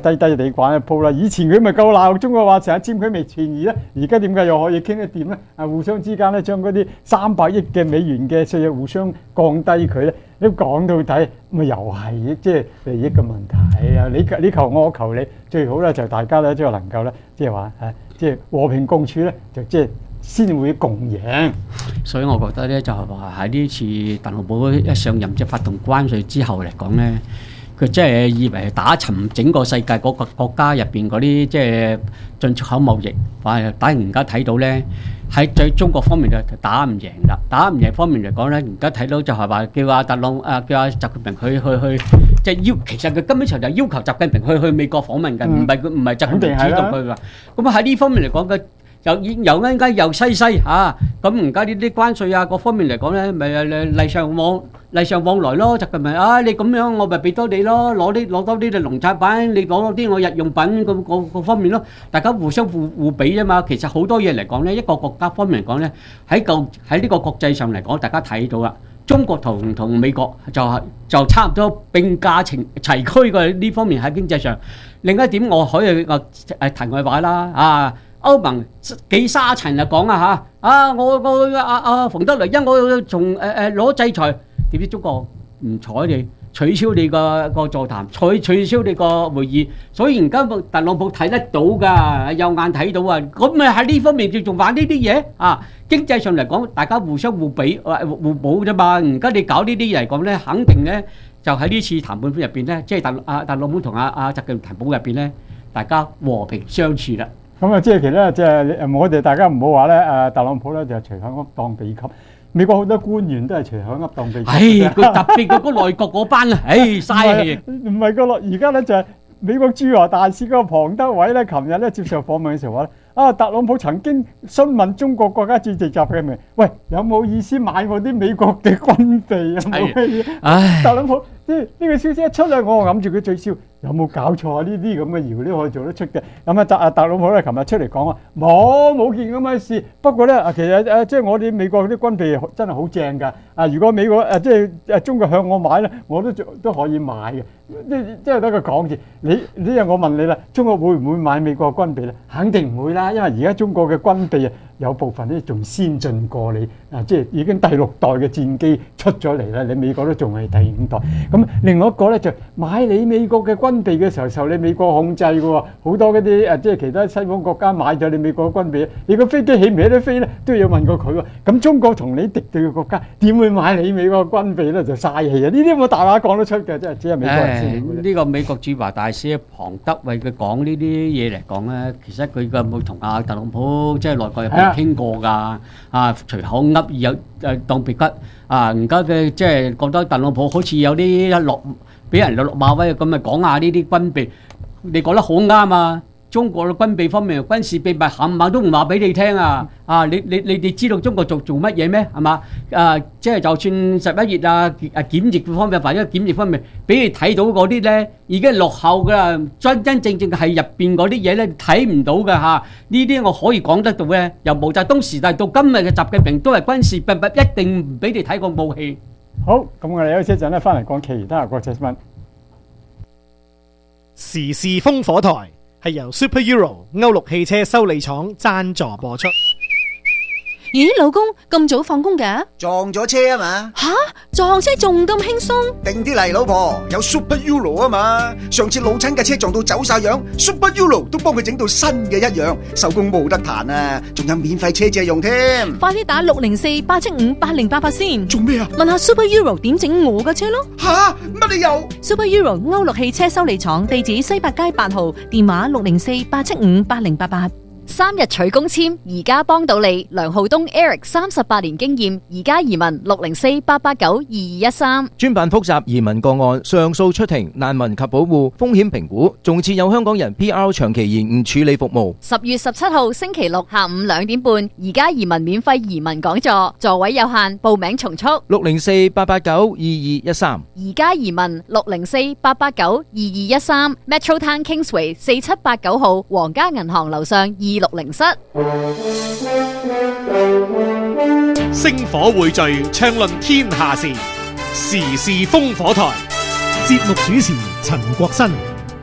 低低地玩一鋪啦。以前佢咪夠鬧中國話成日佔佢未便宜咧，而家點解又可以傾得掂咧？啊，互相之間咧將嗰啲三百億嘅美元嘅稅互相降低佢咧，都講到底咪又係即係利益嘅問題啊！你你求我，我求你，最好咧就大家咧即係能夠咧即係話誒，即係和平共處咧，就即係先會共贏。 所以我覺得咧就係話喺呢次特朗普一上任即係發動關稅之後嚟講咧，佢即係以為打沉整個世界嗰個國家入邊嗰啲即係進出口貿易，反而突然間睇到咧喺最中國方面就打唔贏啦。打唔贏方面嚟講咧，而家睇到就係話叫阿特朗啊叫阿習近平去去去，即係要其實佢根本上就要求習近平去去美國訪問嘅，唔係佢唔係習近平主動去㗎。咁喺呢方面嚟講嘅。又又啱啱又西西嚇，咁而家呢啲關稅啊各方面嚟講咧，咪禮尚往禮尚往來咯，就係咪啊？你咁樣我咪俾多你咯，攞啲攞多啲嘅農產品，你攞多啲我日用品咁各各方面咯，大家互相互互比啫嘛。其實好多嘢嚟講咧，一個國家方面嚟講咧，喺舊喺呢個國際上嚟講，大家睇到啦，中國同同美國就係就差唔多並駕齊齊驅嘅呢方面喺經濟上。另一點我可以誒誒題外話啦啊！歐盟幾沙塵啊講啊嚇啊！我我阿阿馮德萊恩，我要從誒誒攞制裁，點知中國唔睬你，取消你個個座談，取取消你個會議，所以而家特朗普睇得到㗎，有眼睇到啊！咁咪喺呢方面就仲玩呢啲嘢啊！經濟上嚟講，大家互相互比互互補啫嘛。而家你搞呢啲嘢嚟講咧，肯定咧就喺呢次談判入邊咧，即係特阿特朗普同阿阿習近平談判入邊咧，大家和平相處啦。 咁啊，即係其實咧，即係我哋大家唔好話咧，誒特朗普咧就係隨口噏當秘笈，美國好多官員都係隨口噏當秘笈。 唉，佢特別嗰個內閣嗰班啊，唉嘥氣。 唔係個內，而家咧就係美國駐華大使嗰個龐德偉咧，琴日咧接受訪問嘅時候話咧，啊特朗普曾經詢問中國國家主席習近平，喂有冇意思買我啲美國嘅軍備啊？冇咩嘢。唉，特朗普即係呢個消息一出嚟，我揞住佢嘴笑。有冇搞錯啊？呢啲咁嘅謠料可以做得出嘅。咁啊，特啊特朗普咧，琴日出嚟講話冇冇件咁嘅事。不過咧，啊其實誒，即係我哋美國啲軍備真係好正㗎。啊，如果美國誒即係誒中國向我買咧，我都都可以買嘅。即即係得個講字。你呢日我問你啦，中國會唔會買美國軍備咧？肯定唔會啦，因為而家中國嘅軍備啊，有部分咧仲先進過你啊，即係已經第六代嘅戰機出咗嚟啦。你美國都仲係第五代。咁另外一個咧就買你美國嘅軍備嘅時候受你美國控制嘅喎，好多嗰啲誒即係其他西方國家買咗你美國嘅軍備，你個飛機起唔起得飛咧，都要問過佢喎。咁中國同你敵對嘅國家點會買你美國嘅軍備咧？就嘥氣啊！呢啲冇大話講得出嘅，真係只係美國人先。 呢個美國駐華大使龐德為佢講呢啲嘢嚟講咧，其實佢嘅冇同阿特朗普即係內閣入邊傾過㗎。啊，隨口噏有誒當別吉啊！而家嘅即係覺得特朗普好似有啲落。俾人落落馬威咁咪講下呢啲軍備，你講得好啱啊！中國嘅軍備方面、軍事秘密冚唪唥都唔話俾你聽啊！啊，你你你哋知道中國做做乜嘢咩？係嘛？啊，即係就算十一月啊啊檢疫方面或者檢疫方面，俾你睇到嗰啲咧已經落後㗎啦，真真正正係入邊嗰啲嘢咧睇唔到㗎嚇。呢啲我可以講得到咧，由毛澤東時代到今日嘅習近平都係軍事秘密，一定唔俾你睇個武器。 好，咁我哋休息一陣咧，翻嚟講其他國際新聞。 時事烽火台係由 Super Euro 歐陸汽車修理廠贊助播出。 咦，老公咁早放工嘅？ 撞咗車啊嘛！ 吓，撞車仲咁輕鬆？ 定啲嚟，老婆，有 Super Euro 啊嘛！上次老親架車撞到走晒樣 ，Super Euro 都幫佢整到新嘅一樣，手工冇得彈啊！仲有免費車借用添。 快啲打六零四八七五八零八八先。 做咩啊？ 問下 Super Euro 點整我架車咯。 吓，乜你又 ？Super Euro 歐陸汽車修理廠，地址西八街八號，電話六零四八七五八零八八。 三日取公簽，而家幫到你。梁浩東 Eric 三十八年經驗，而家移民六零四八八九二二一三。 專辦複雜移民個案、上訴出庭、難民及保護、風險評估，仲設有香港人 P R 長期延誤處理服務。 十月十七號星期六下午兩點半，而家移民免費移民講座，座位有限，報名從速。 六零四八八九二二一三。 而家移民六零四八八九二二一三 Metro Town Kingsway 四七八九號皇家銀行樓上二六零室。 星火匯聚，暢論天下事，時事烽火台。節目主持陳國新。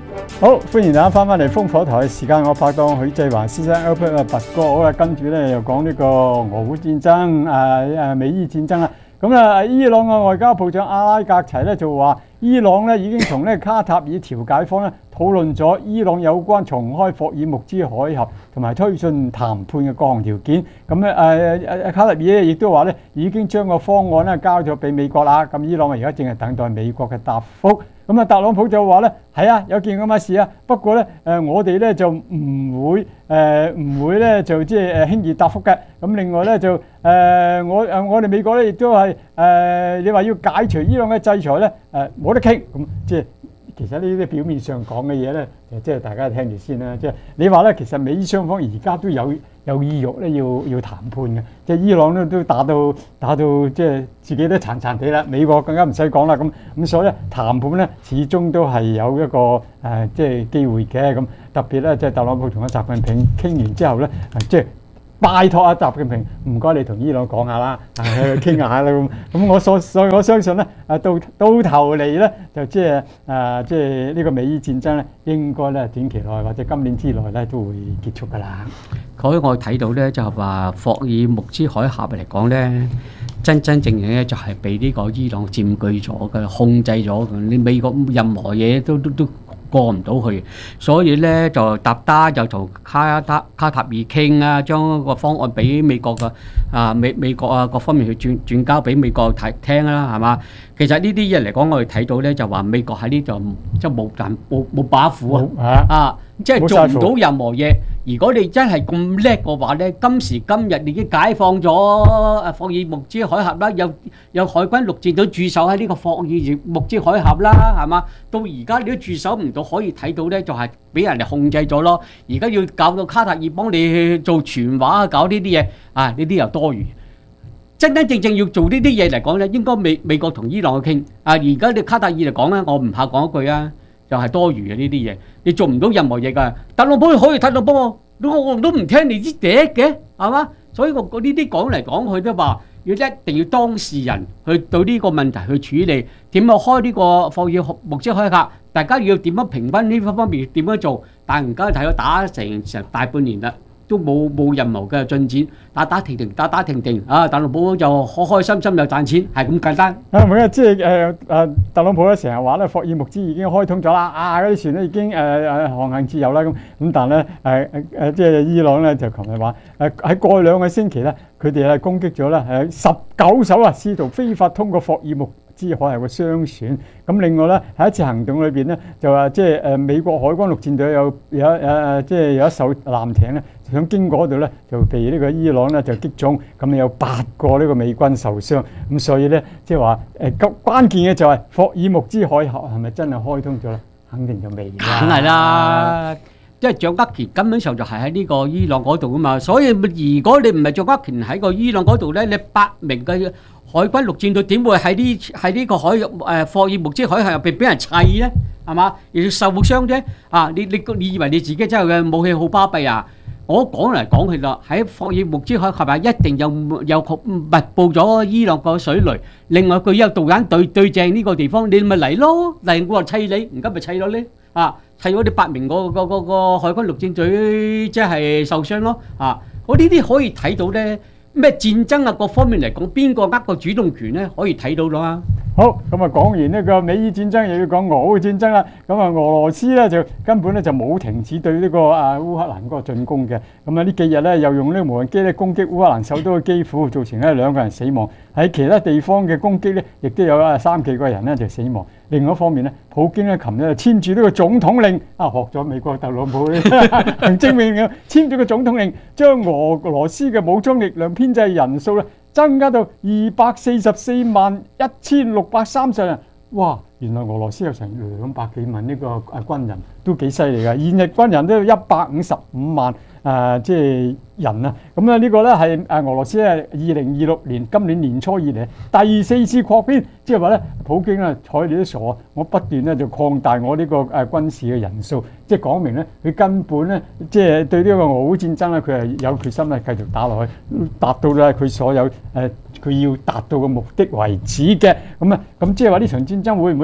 好，歡迎大家翻返嚟烽火台嘅時間，我拍檔許繼華先生 Albert 啊，拔哥，好啊，跟住咧又講呢個俄烏戰爭，誒、誒美伊戰爭啦。咁啊，伊朗嘅外交部長阿拉格齊咧就話，伊朗咧已經同呢卡塔爾調解方咧討論咗伊朗有關重開霍爾木茲海峽同埋推進談判嘅各項條件。咁咧誒誒卡塔爾咧亦都話咧已經將個方案咧交咗俾美國啦。咁伊朗啊而家正係等待美國嘅答覆。咁啊，特朗普就話咧係啊，有件咁嘅事啊，不過咧誒、呃、我哋咧就唔會誒唔、呃、會咧就即係誒輕易答覆嘅。咁另外咧就誒、呃、我誒我哋美國咧亦都係誒、呃、你話要解除伊朗嘅制裁咧誒冇得傾。咁即係其實呢啲表面上講嘅嘢咧，即係大家聽住先啦。即係你話咧，其實美伊雙方而家都有有意欲咧要要談判嘅，即係伊朗咧都打到打到即係自己都殘殘地啦，美國更加唔使講啦。咁咁所以咧談判咧始終都係有一個誒、呃、即係機會嘅。咁特別咧即係特朗普同阿習近平傾完之後咧，即係拜託阿習近平，唔該你同伊朗講下啦，誒傾下啦咁。咁我所所以我相信咧，誒到到頭嚟咧，就即係誒即係呢個美伊戰爭咧，應該咧短期內或者今年之內咧都會結束㗎啦。 所以我睇到咧就係話霍爾木茲海峽嚟講咧，真真正正咧就係被呢個伊朗佔據咗嘅、控制咗嘅。你美國任何嘢都都都過唔到去，所以咧就搭單就同卡塔卡塔爾傾啊，將個方案俾美國嘅啊美美國啊各方面去轉轉交俾美國睇聽啦，係嘛？其實呢啲嘢嚟講，我哋睇到咧就話美國喺呢度即係冇但冇冇把斧啊啊！即係做唔到任何嘢。如果你真係咁叻嘅話咧，今時今日你已經解放咗誒霍爾木茲海峽啦，有有海軍陸戰隊駐守喺呢個霍爾木茲海峽啦，係嘛？到而家你都駐守唔到，可以睇到咧就係俾人哋控制咗咯。而家要搞到卡塔爾幫你去做傳話，搞呢啲嘢啊，呢啲又多餘。真真正正要做呢啲嘢嚟講咧，應該美美國同伊朗去傾啊。而家你卡塔爾嚟講咧，我唔怕講一句啊。就係多餘嘅呢啲嘢，你做唔到任何嘢㗎。特朗普可以特朗普，我我都唔聽你啲嗲嘅，係嘛？所以我我呢啲講嚟講去都話，要一定要當事人去對呢個問題去處理，點樣開呢個霍爾木茲海峽，大家要點樣平分呢方面點樣做？但係而家睇到打成成大半年啦。都冇冇任何嘅進展，打打停停，打打停停啊！特朗普就開開心心又賺錢，係咁簡單。 啊，唔係啊，即係誒誒，特朗普咧成日話咧，霍爾木茲已經開通咗啦，啊嗰啲船咧已經誒誒、呃、航行自由啦咁。咁但係咧誒誒誒，即係伊朗咧就琴日話誒喺過去兩個星期咧，佢哋係攻擊咗咧誒十九艘啊，試圖非法通過霍爾木茲海峽嘅商船。咁另外咧喺一次行動裏邊咧，就話即係誒美國海軍陸戰隊有有誒誒，即係有一艘艦艇咧。想經過嗰度咧，就被呢個伊朗咧就擊中，咁有八個呢個美軍受傷，咁所以咧即係話誒關關鍵嘅就係霍爾木茲海峽係咪真係開通咗咧？肯定就未啦。 梗係啦，即係掌握權根本上就係喺呢個伊朗嗰度啊嘛。所以如果你唔係掌握權喺個伊朗嗰度咧，你八名嘅海軍陸戰隊點會喺呢喺呢個海誒霍爾木茲海峽入邊俾人砌咧？係嘛？又要受傷啫？啊！你你你以為你自己真係嘅武器好巴閉啊？我講嚟講去啦，喺霍爾木茲海峽係咪一定有有密佈咗伊朗個水雷？另外佢有導彈對對正呢個地方，你咪嚟咯！嚟我話砌你，而家咪砌咗咧啊！砌咗啲八名個個個個海軍陸戰隊即係受傷咯啊！我呢啲可以睇到咧，咩戰爭啊各方面嚟講，邊個握個主動權咧？可以睇到啦。 好，咁啊講完呢個美伊戰爭，又要講俄烏戰爭啦。咁啊，俄羅斯咧就根本咧就冇停止對呢個啊烏克蘭嗰個進攻嘅。咁啊呢幾日咧又用呢個無人機咧攻擊烏克蘭首都嘅基輔，造成咧兩個人死亡。喺其他地方嘅攻擊咧，亦都有啊三幾個人咧就死亡。另外一方面咧，普京咧琴日就簽住呢個總統令，啊學咗美國特朗普行政命令，簽咗個總統令，將俄羅斯嘅武裝力量編制人數咧增加到二百四十四萬一千六百三十人，哇！原來俄羅斯有成兩百幾萬呢個啊軍人，都幾犀利㗎。現役軍人都有一百五十五萬啊，即係人啊。咁咧呢個咧係啊俄羅斯咧二零二六年今年年初以嚟第四次擴編，即係話咧普京啊睬你都傻，我不斷咧就擴大我呢個誒軍事嘅人數，即係講明咧佢根本咧即係對呢個俄烏戰爭咧佢係有決心咧繼續打落去，達到咧佢所有誒佢要達到嘅目的為止嘅。咁啊咁即係話呢場戰爭會唔會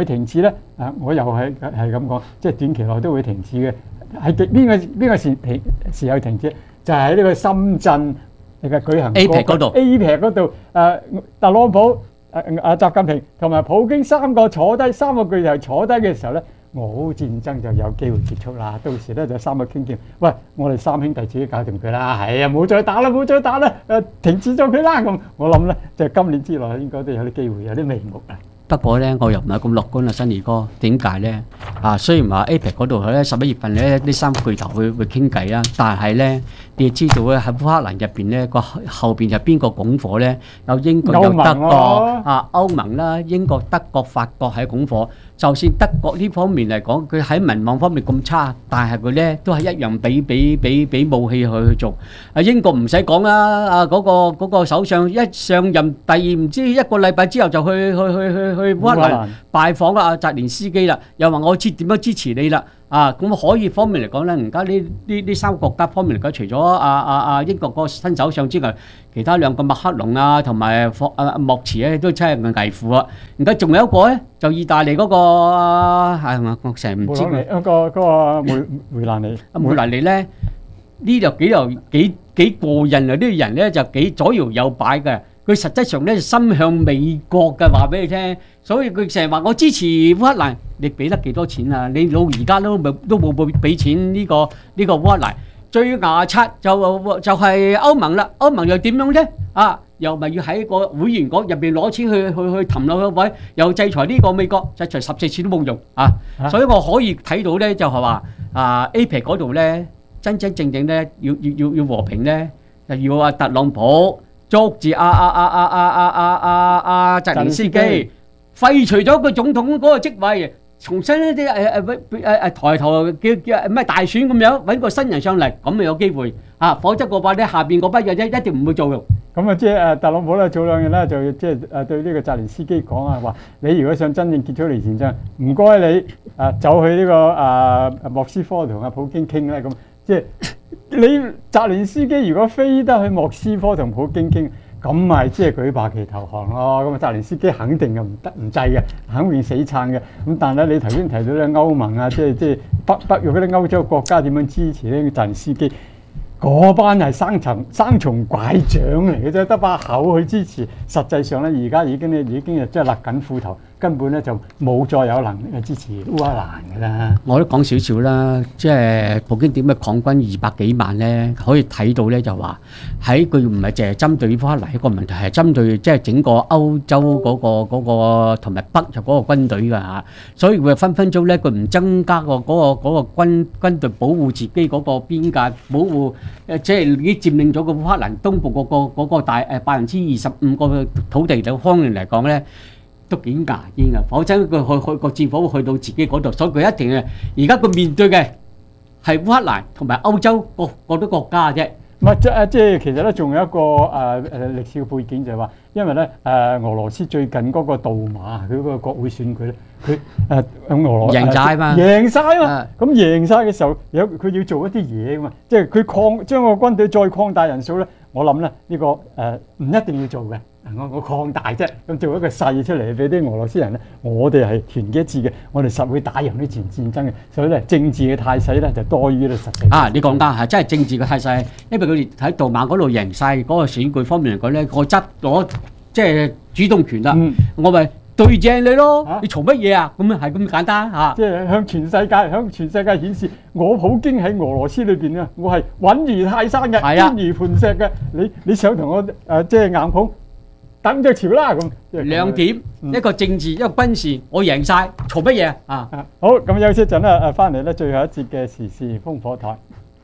停止咧？啊，我又係係咁講，即係短期內都會停止嘅。係邊個邊個時停時候停止？就係喺呢個深圳嘅舉行 A P E C 嗰度 A P E C 嗰度，誒特朗普、誒誒習近平同埋普京三個坐低，三個巨頭坐低嘅時候咧，俄烏戰爭就有機會結束啦。到時咧就三個傾掂，喂，我哋三兄弟自己搞掂佢啦。係啊，冇再打啦，冇再打啦，誒停止咗佢啦。咁我諗咧，就今年之內應該都有啲機會，有啲眉目啊。 不過咧，我又唔係咁樂觀啊，新兒哥。點解咧？啊，雖然話 A P E C 嗰度咧十一月份咧呢三個巨頭會會傾偈啦，但係咧你要知道咧喺烏克蘭入邊咧個後邊係邊個拱火咧？有英國、有德國啊、歐盟啦、英國、德國、法國係拱火。就算德國呢方面嚟講，佢喺民望方面咁差，但係佢咧都係一樣俾俾俾俾武器佢去做。啊，英國唔使講啦，啊嗰個嗰個首相一上任第二唔知一個禮拜之後就去去去去去烏克蘭拜訪啦，阿澤連斯基啦，又話我知點樣支持你啦。啊，咁可以方面嚟講咧，而家呢呢呢三個國家方面嚟講，除咗阿阿阿英國個新首相之外，其他兩個麥克龍啊同埋霍阿莫茨咧都真係危乎啊！而家仲有一個咧，就意大利嗰個係嘛，我成日唔知佢嗰個嗰個梅梅蘭妮。 阿梅蘭妮咧，呢度幾又幾幾過癮啊！呢個人咧就幾左搖右擺嘅。佢實際上咧心向美國嘅，話俾你聽，所以佢成日話我支持烏克蘭，你俾得幾多錢啊？你到而家都冇都冇冇俾錢呢個呢個烏克蘭，最牙刷就就係歐盟啦。歐盟又點樣啫？啊，又咪要喺個會員國入邊攞錢去去去氹落去位，又制裁呢個美國，制裁十四次都冇用啊！所以我可以睇到咧，就係話啊 A P E C 嗰度咧，真真正正咧要要要要和平咧，就要阿特朗普。捉住阿阿阿阿阿阿阿阿阿澤連斯基，廢除咗佢總統嗰個職位，重新一啲誒誒誒誒抬頭叫叫咩大選咁樣揾個新人上嚟，咁咪有機會啊！否則嘅話咧，下邊嗰班嘢一一定唔會做用。 咁啊，即係誒特朗普咧，早兩日咧就即係誒對呢個澤連斯基講啊，話你如果想真正結束呢戰爭，唔該你誒走去呢個誒莫斯科同阿普京傾咧，咁即係。你澤連斯基如果飛得去莫斯科同普京傾，咁咪即係舉白旗投降咯。咁啊，澤連斯基肯定係唔得唔制嘅，肯定死撐嘅。咁但係咧，你頭先提到咧歐盟啊，即係即係北北約嗰啲歐洲國家點樣支持呢個澤連斯基？嗰班係生蟲生蟲拐杖嚟嘅啫，得把口去支持。實際上咧，而家已經咧已經係即係勒緊褲頭，根本咧就冇再有能力去支持烏克蘭嘅啦。 我都講少少啦，即係普京點嘅抗軍二百幾萬咧，可以睇到咧就話喺佢唔係淨係針對烏克蘭一個問題，係針對即係整個歐洲嗰個嗰個同埋北約嗰個軍隊㗎嚇。所以佢分分鐘咧，佢唔增加個嗰個嗰個軍軍隊保護自己嗰個邊界，保護誒即係已經佔領咗個烏克蘭東部嗰個嗰個大誒百分之二十五個土地嘅方面嚟講咧。都幾牙煙啊！否則佢去去個戰火會去到自己嗰度，所以佢一定係而家佢面對嘅係烏克蘭同埋歐洲各各啲國家啫。 唔係即係即係其實咧，仲有一個誒誒歷史嘅背景就係話，因為咧誒、呃、俄羅斯最近嗰個杜馬佢嗰個國會選舉咧，佢誒俄羅贏曬嘛， 贏曬嘛，咁贏曬嘅時候有佢要做一啲嘢噶嘛，即係佢擴將個軍隊再擴大人數咧，我諗咧呢個誒唔一定要做嘅。我我擴大啫，咁做一個勢出嚟俾啲俄羅斯人咧，我哋係團結一致嘅，我哋實會打贏呢場戰爭嘅，所以咧政治嘅態勢咧就多於咧實際。 啊，你講得係真係政治嘅態勢，因為佢哋喺杜馬嗰度贏晒嗰個選舉方面嚟講咧，我執攞即係主動權啦，嗯、我咪對正你咯，啊、你嘈乜嘢啊？咁啊係咁簡單嚇。 即係向全世界向全世界顯示，我普京喺俄羅斯裏邊啊，我係穩如泰山嘅，堅如磐石嘅。你你想同我誒、呃、即係硬碰？等着潮啦咁， 兩點、嗯、一個政治一個軍事，我贏晒，嘈乜嘢啊？ 好，咁休息一陣啦，誒翻嚟咧最後一節嘅時事烽火台。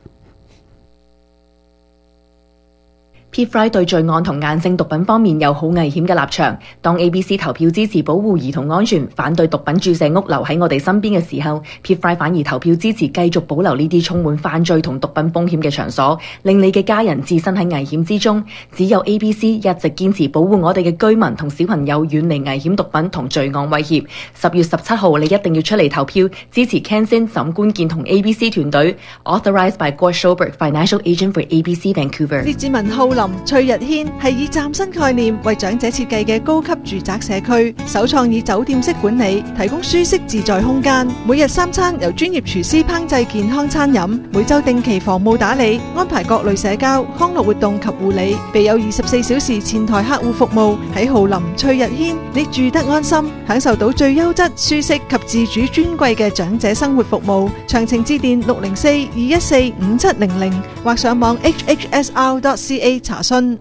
P F R I 對罪案同硬性毒品方面有好危險嘅立場。當 A B C 投票支持保護兒童安全、反對毒品注射屋留喺我哋身邊嘅時候 ，P F R I 反而投票支持繼續保留呢啲充滿犯罪同毒品風險嘅場所，令你嘅家人置身喺危險之中。只有 A B C 一直堅持保護我哋嘅居民同小朋友遠離危險毒品同罪案威脅。十月十七號你一定要出嚟投票，支持 Ken Sin 沈官健同 A B C 團隊。Authorized by Gord Schoberg, Financial Agent for A B C Vancouver。 列治文浩林林翠日軒係以嶄新概念為長者設計嘅高級住宅社區，首創以酒店式管理，提供舒適自在空間。每日三餐由專業廚師烹製健康餐飲，每週定期房務打理，安排各類社交、康樂活動及護理，備有二十四小時前台客戶服務。喺浩林翠日軒，你住得安心，享受到最優質、舒適及自主尊貴嘅長者生活服務。詳情致電六零四二一四五七零零或上網 h h s r dot c a 查詢。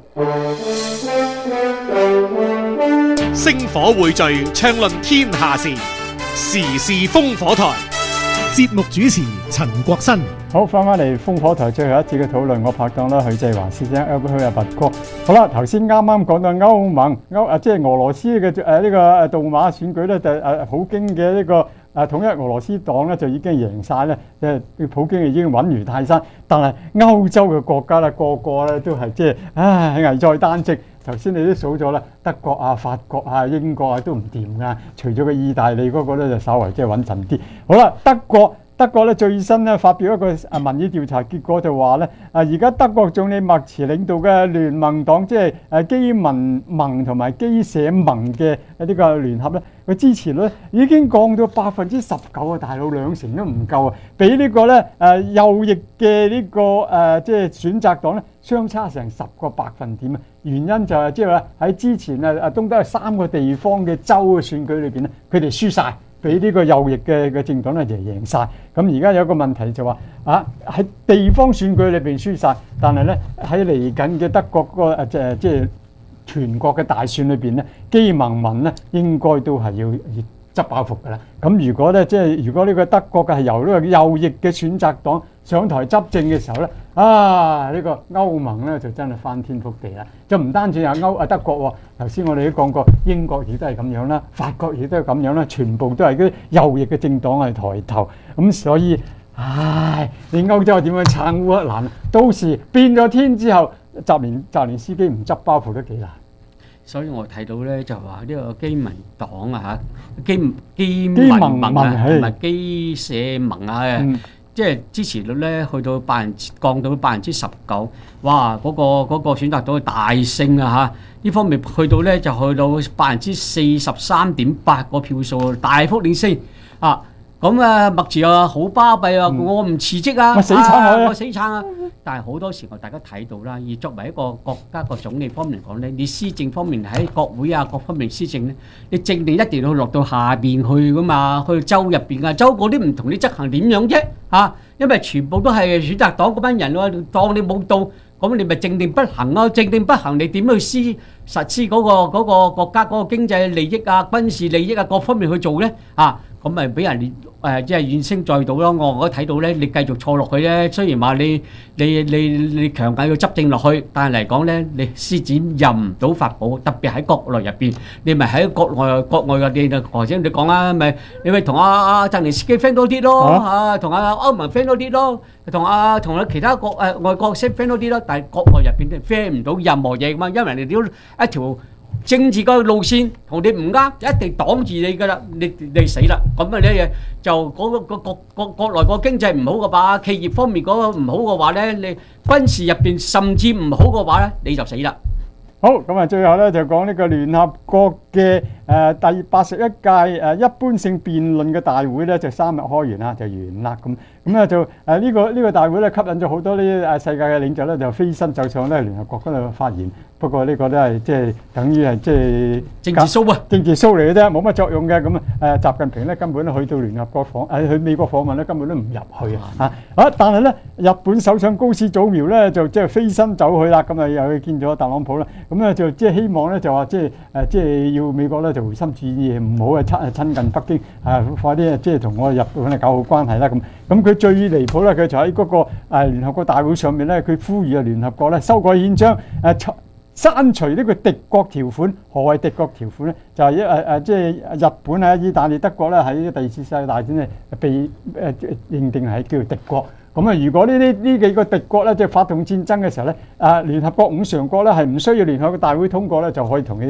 星火匯聚，暢論天下事，時事烽火台。 節目主持陳國新。好，翻返嚟烽火台最後一節嘅討論，我拍檔啦許濟華師姐 Albert 拔哥。好啦，頭先啱啱講到歐盟歐啊，即係俄羅斯嘅誒呢個誒杜馬選舉咧，就誒普京嘅呢個誒統一俄羅斯黨咧就已經贏晒咧，即係普京已經穩如泰山。但係歐洲嘅國家咧，個個咧都係即係唉危在旦夕。頭先你都數咗啦，德國啊、法國啊、英國啊都唔掂㗎，除咗個意大利嗰個咧就稍為即係穩陣啲。好啦，德國。德國咧最新咧發表一個啊民意調查結果就話咧啊而家德國總理默茨領導嘅聯盟黨，即係誒基民盟同埋基社盟嘅呢個聯合咧，個支持率已經降到百分之十九啊！大佬兩成都唔夠啊，比呢個咧誒右翼嘅呢個誒即係選擇黨咧相差成十個百分點啊！原因就係即係話喺之前啊啊東德三個地方嘅州嘅選舉裏邊咧，佢哋輸晒。俾呢個右翼嘅嘅政黨咧就贏晒。咁而家有個問題就話啊喺地方選舉裏邊輸晒，但係咧喺嚟緊嘅德國嗰個誒即係即係全國嘅大選裏邊咧，基盟盟咧應該都係要執包袱㗎啦。咁如果咧即係如果呢個德國嘅係由呢個右翼嘅選擇黨上台執政嘅時候咧，啊呢個歐盟咧就真係翻天覆地啦！就唔單止係歐啊德國喎，頭先我哋都講過，英國亦都係咁樣啦，法國亦都係咁樣啦，全部都係啲右翼嘅政黨係抬頭，咁所以唉，你歐洲點樣撐烏克蘭？到時變咗天之後，澤連澤連斯基唔執包袱都幾難。 所以我睇到咧就話呢個基民黨啊嚇，基基民盟啊同埋基社盟啊。嗯即係支持率咧，去到百分降到百分之十九，哇！嗰、嗰個嗰、嗰個選擇到大勝啊嚇！呢方面去到咧就去到百分之四十三點八個票數，大幅領先啊！咁啊，默茨啊好巴閉啊！我唔辭職啊！我死撐我，我死撐啊！但係好多時候大家睇到啦，而作為一個國家個總理方面嚟講咧，你施政方面喺國會啊各方面施政咧，你政令一定要落到下邊去噶嘛，去州入邊啊，州嗰啲唔同你執行點樣啫嚇？因為全部都係選擇黨嗰班人喎，當你冇到，咁你咪政令不行咯，政令不行你點去施實施嗰個嗰個國家嗰個經濟利益啊、軍事利益啊各方面去做咧啊？咁咪俾人誒即係怨聲載道咯。我我睇到咧，你繼續錯落去咧，雖然話你你你你強硬要執政落去，但係嚟講咧，你施展任唔到法寶，特別喺國內入邊，你咪喺國外國外嘅你頭先你講啊，咪你咪同阿阿澤連斯基 friend 多啲咯嚇，同阿歐盟 friend 多啲咯，同阿同阿其他國誒外國 friend 多啲咯，但係國內入邊都 friend 唔到任何嘢嘛，因為人哋都一條政治個路線同你唔啱，一定擋住你噶啦，你你死啦！咁啊咧就嗰個個國國國內個經濟唔好嘅話，企業方面嗰個唔好嘅話咧，你軍事入邊甚至唔好嘅話咧，你就死啦。 好，咁啊，最後咧就講呢個聯合國嘅誒第八十一屆誒一般性辯論嘅大會咧，就三日開完啦，就完啦咁。咁咧就誒呢個呢個大會咧吸引咗好多呢誒世界嘅領袖咧，就飛身走上咧聯合國嗰度發言。不過呢個都係即係等於係即係政治 show 啊， 政治 show 嚟嘅啫，冇乜作用嘅。咁啊誒，習近平咧根本都去到聯合國訪誒去美國訪問咧，根本都唔入去啊嚇！啊，但係咧日本首相高市早苗咧就即係飛身走去啦，咁啊又去見咗特朗普啦。咁咧就即係希望咧就話即係誒即係要美國咧就回心轉意，唔好啊親親近北京啊，快啲即係同我哋日本啊搞好關係啦咁。咁佢最離譜咧，佢就喺嗰個誒聯合國大會上面咧，佢呼籲啊聯合國咧修改憲章誒。刪除呢個敵國條款，何謂敵國條款咧？就係一誒誒，即係日本啊、意大利、德國咧喺第二次世界大戰咧被誒、呃、認定係叫做敵國。咁啊，如果呢啲呢幾個敵國咧即係發動戰爭嘅時候咧，啊聯合國五常國咧係唔需要聯合國大會通過咧就可以同佢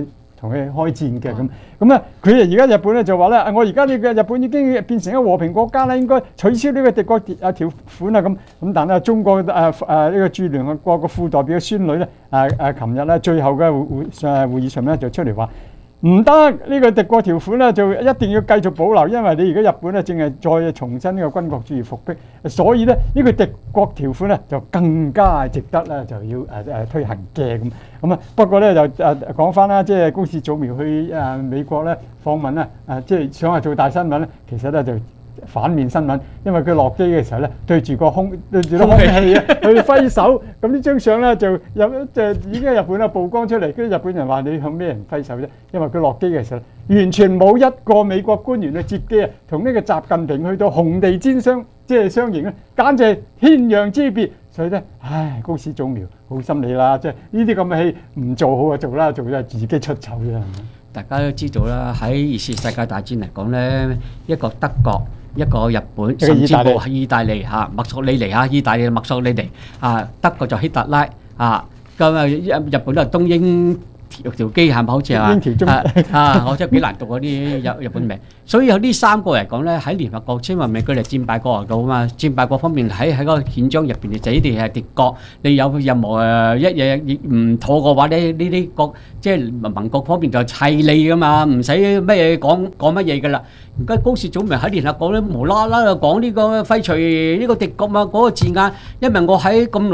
同佢開戰嘅咁。咁咧佢而家日本咧就話咧，我而家呢個日本已經變成一個和平國家啦，應該取消呢個敵國啊條款啊咁。咁但係中國誒誒呢個駐聯合國個副代表嘅孫女咧誒誒，琴日咧最後嘅會會誒會議上咧就出嚟話。唔得，呢個敵國條款咧就一定要繼續保留，因為你而家日本咧正係再重新呢個軍國主義復辟，所以咧呢個敵國條款咧就更加值得咧就要誒誒推行嘅咁。咁啊不過咧就誒講翻啦，即係高市早苗去誒美國咧訪問咧誒，即係想話做大新聞咧，其實咧就反面新聞，因為佢落機嘅時候咧對住個空對住啲空氣啊去揮手，咁呢張相咧就入就已經喺日本啊曝光出嚟，跟住日本人話你向咩人揮手啫？因為佢落機嘅時候完全冇一個美國官員去接機啊，同呢個習近平去到紅地氈相即係相迎咧，簡直係天壤之別。所以咧，唉，高市早苗好心理啦，即係呢啲咁嘅戲唔做好就做啦，做咗自己出醜啫。 大家都知道啦，喺二次世界大戰嚟講咧，一個德國。一個日本，甚至乎係意大利嚇，墨索里尼嚇，意大利墨索里尼啊，德國就希特拉啊，咁啊日日本都係東英條條機係咪好似係嘛？啊，我真係幾難讀嗰啲日日本名。所以有呢三個嚟講咧，喺聯合國簽文明佢哋戰敗國嚟到啊嘛，戰敗國方面喺喺個憲章入邊就你哋係敵國，你有任何誒一嘢唔妥嘅話咧，呢啲國即係盟國方面就砌你噶嘛，唔使乜嘢講講乜嘢噶啦。而家高市早苗喺聯合國咧無啦啦就講呢個廢除呢個敵國嘛嗰個字眼，因為我喺咁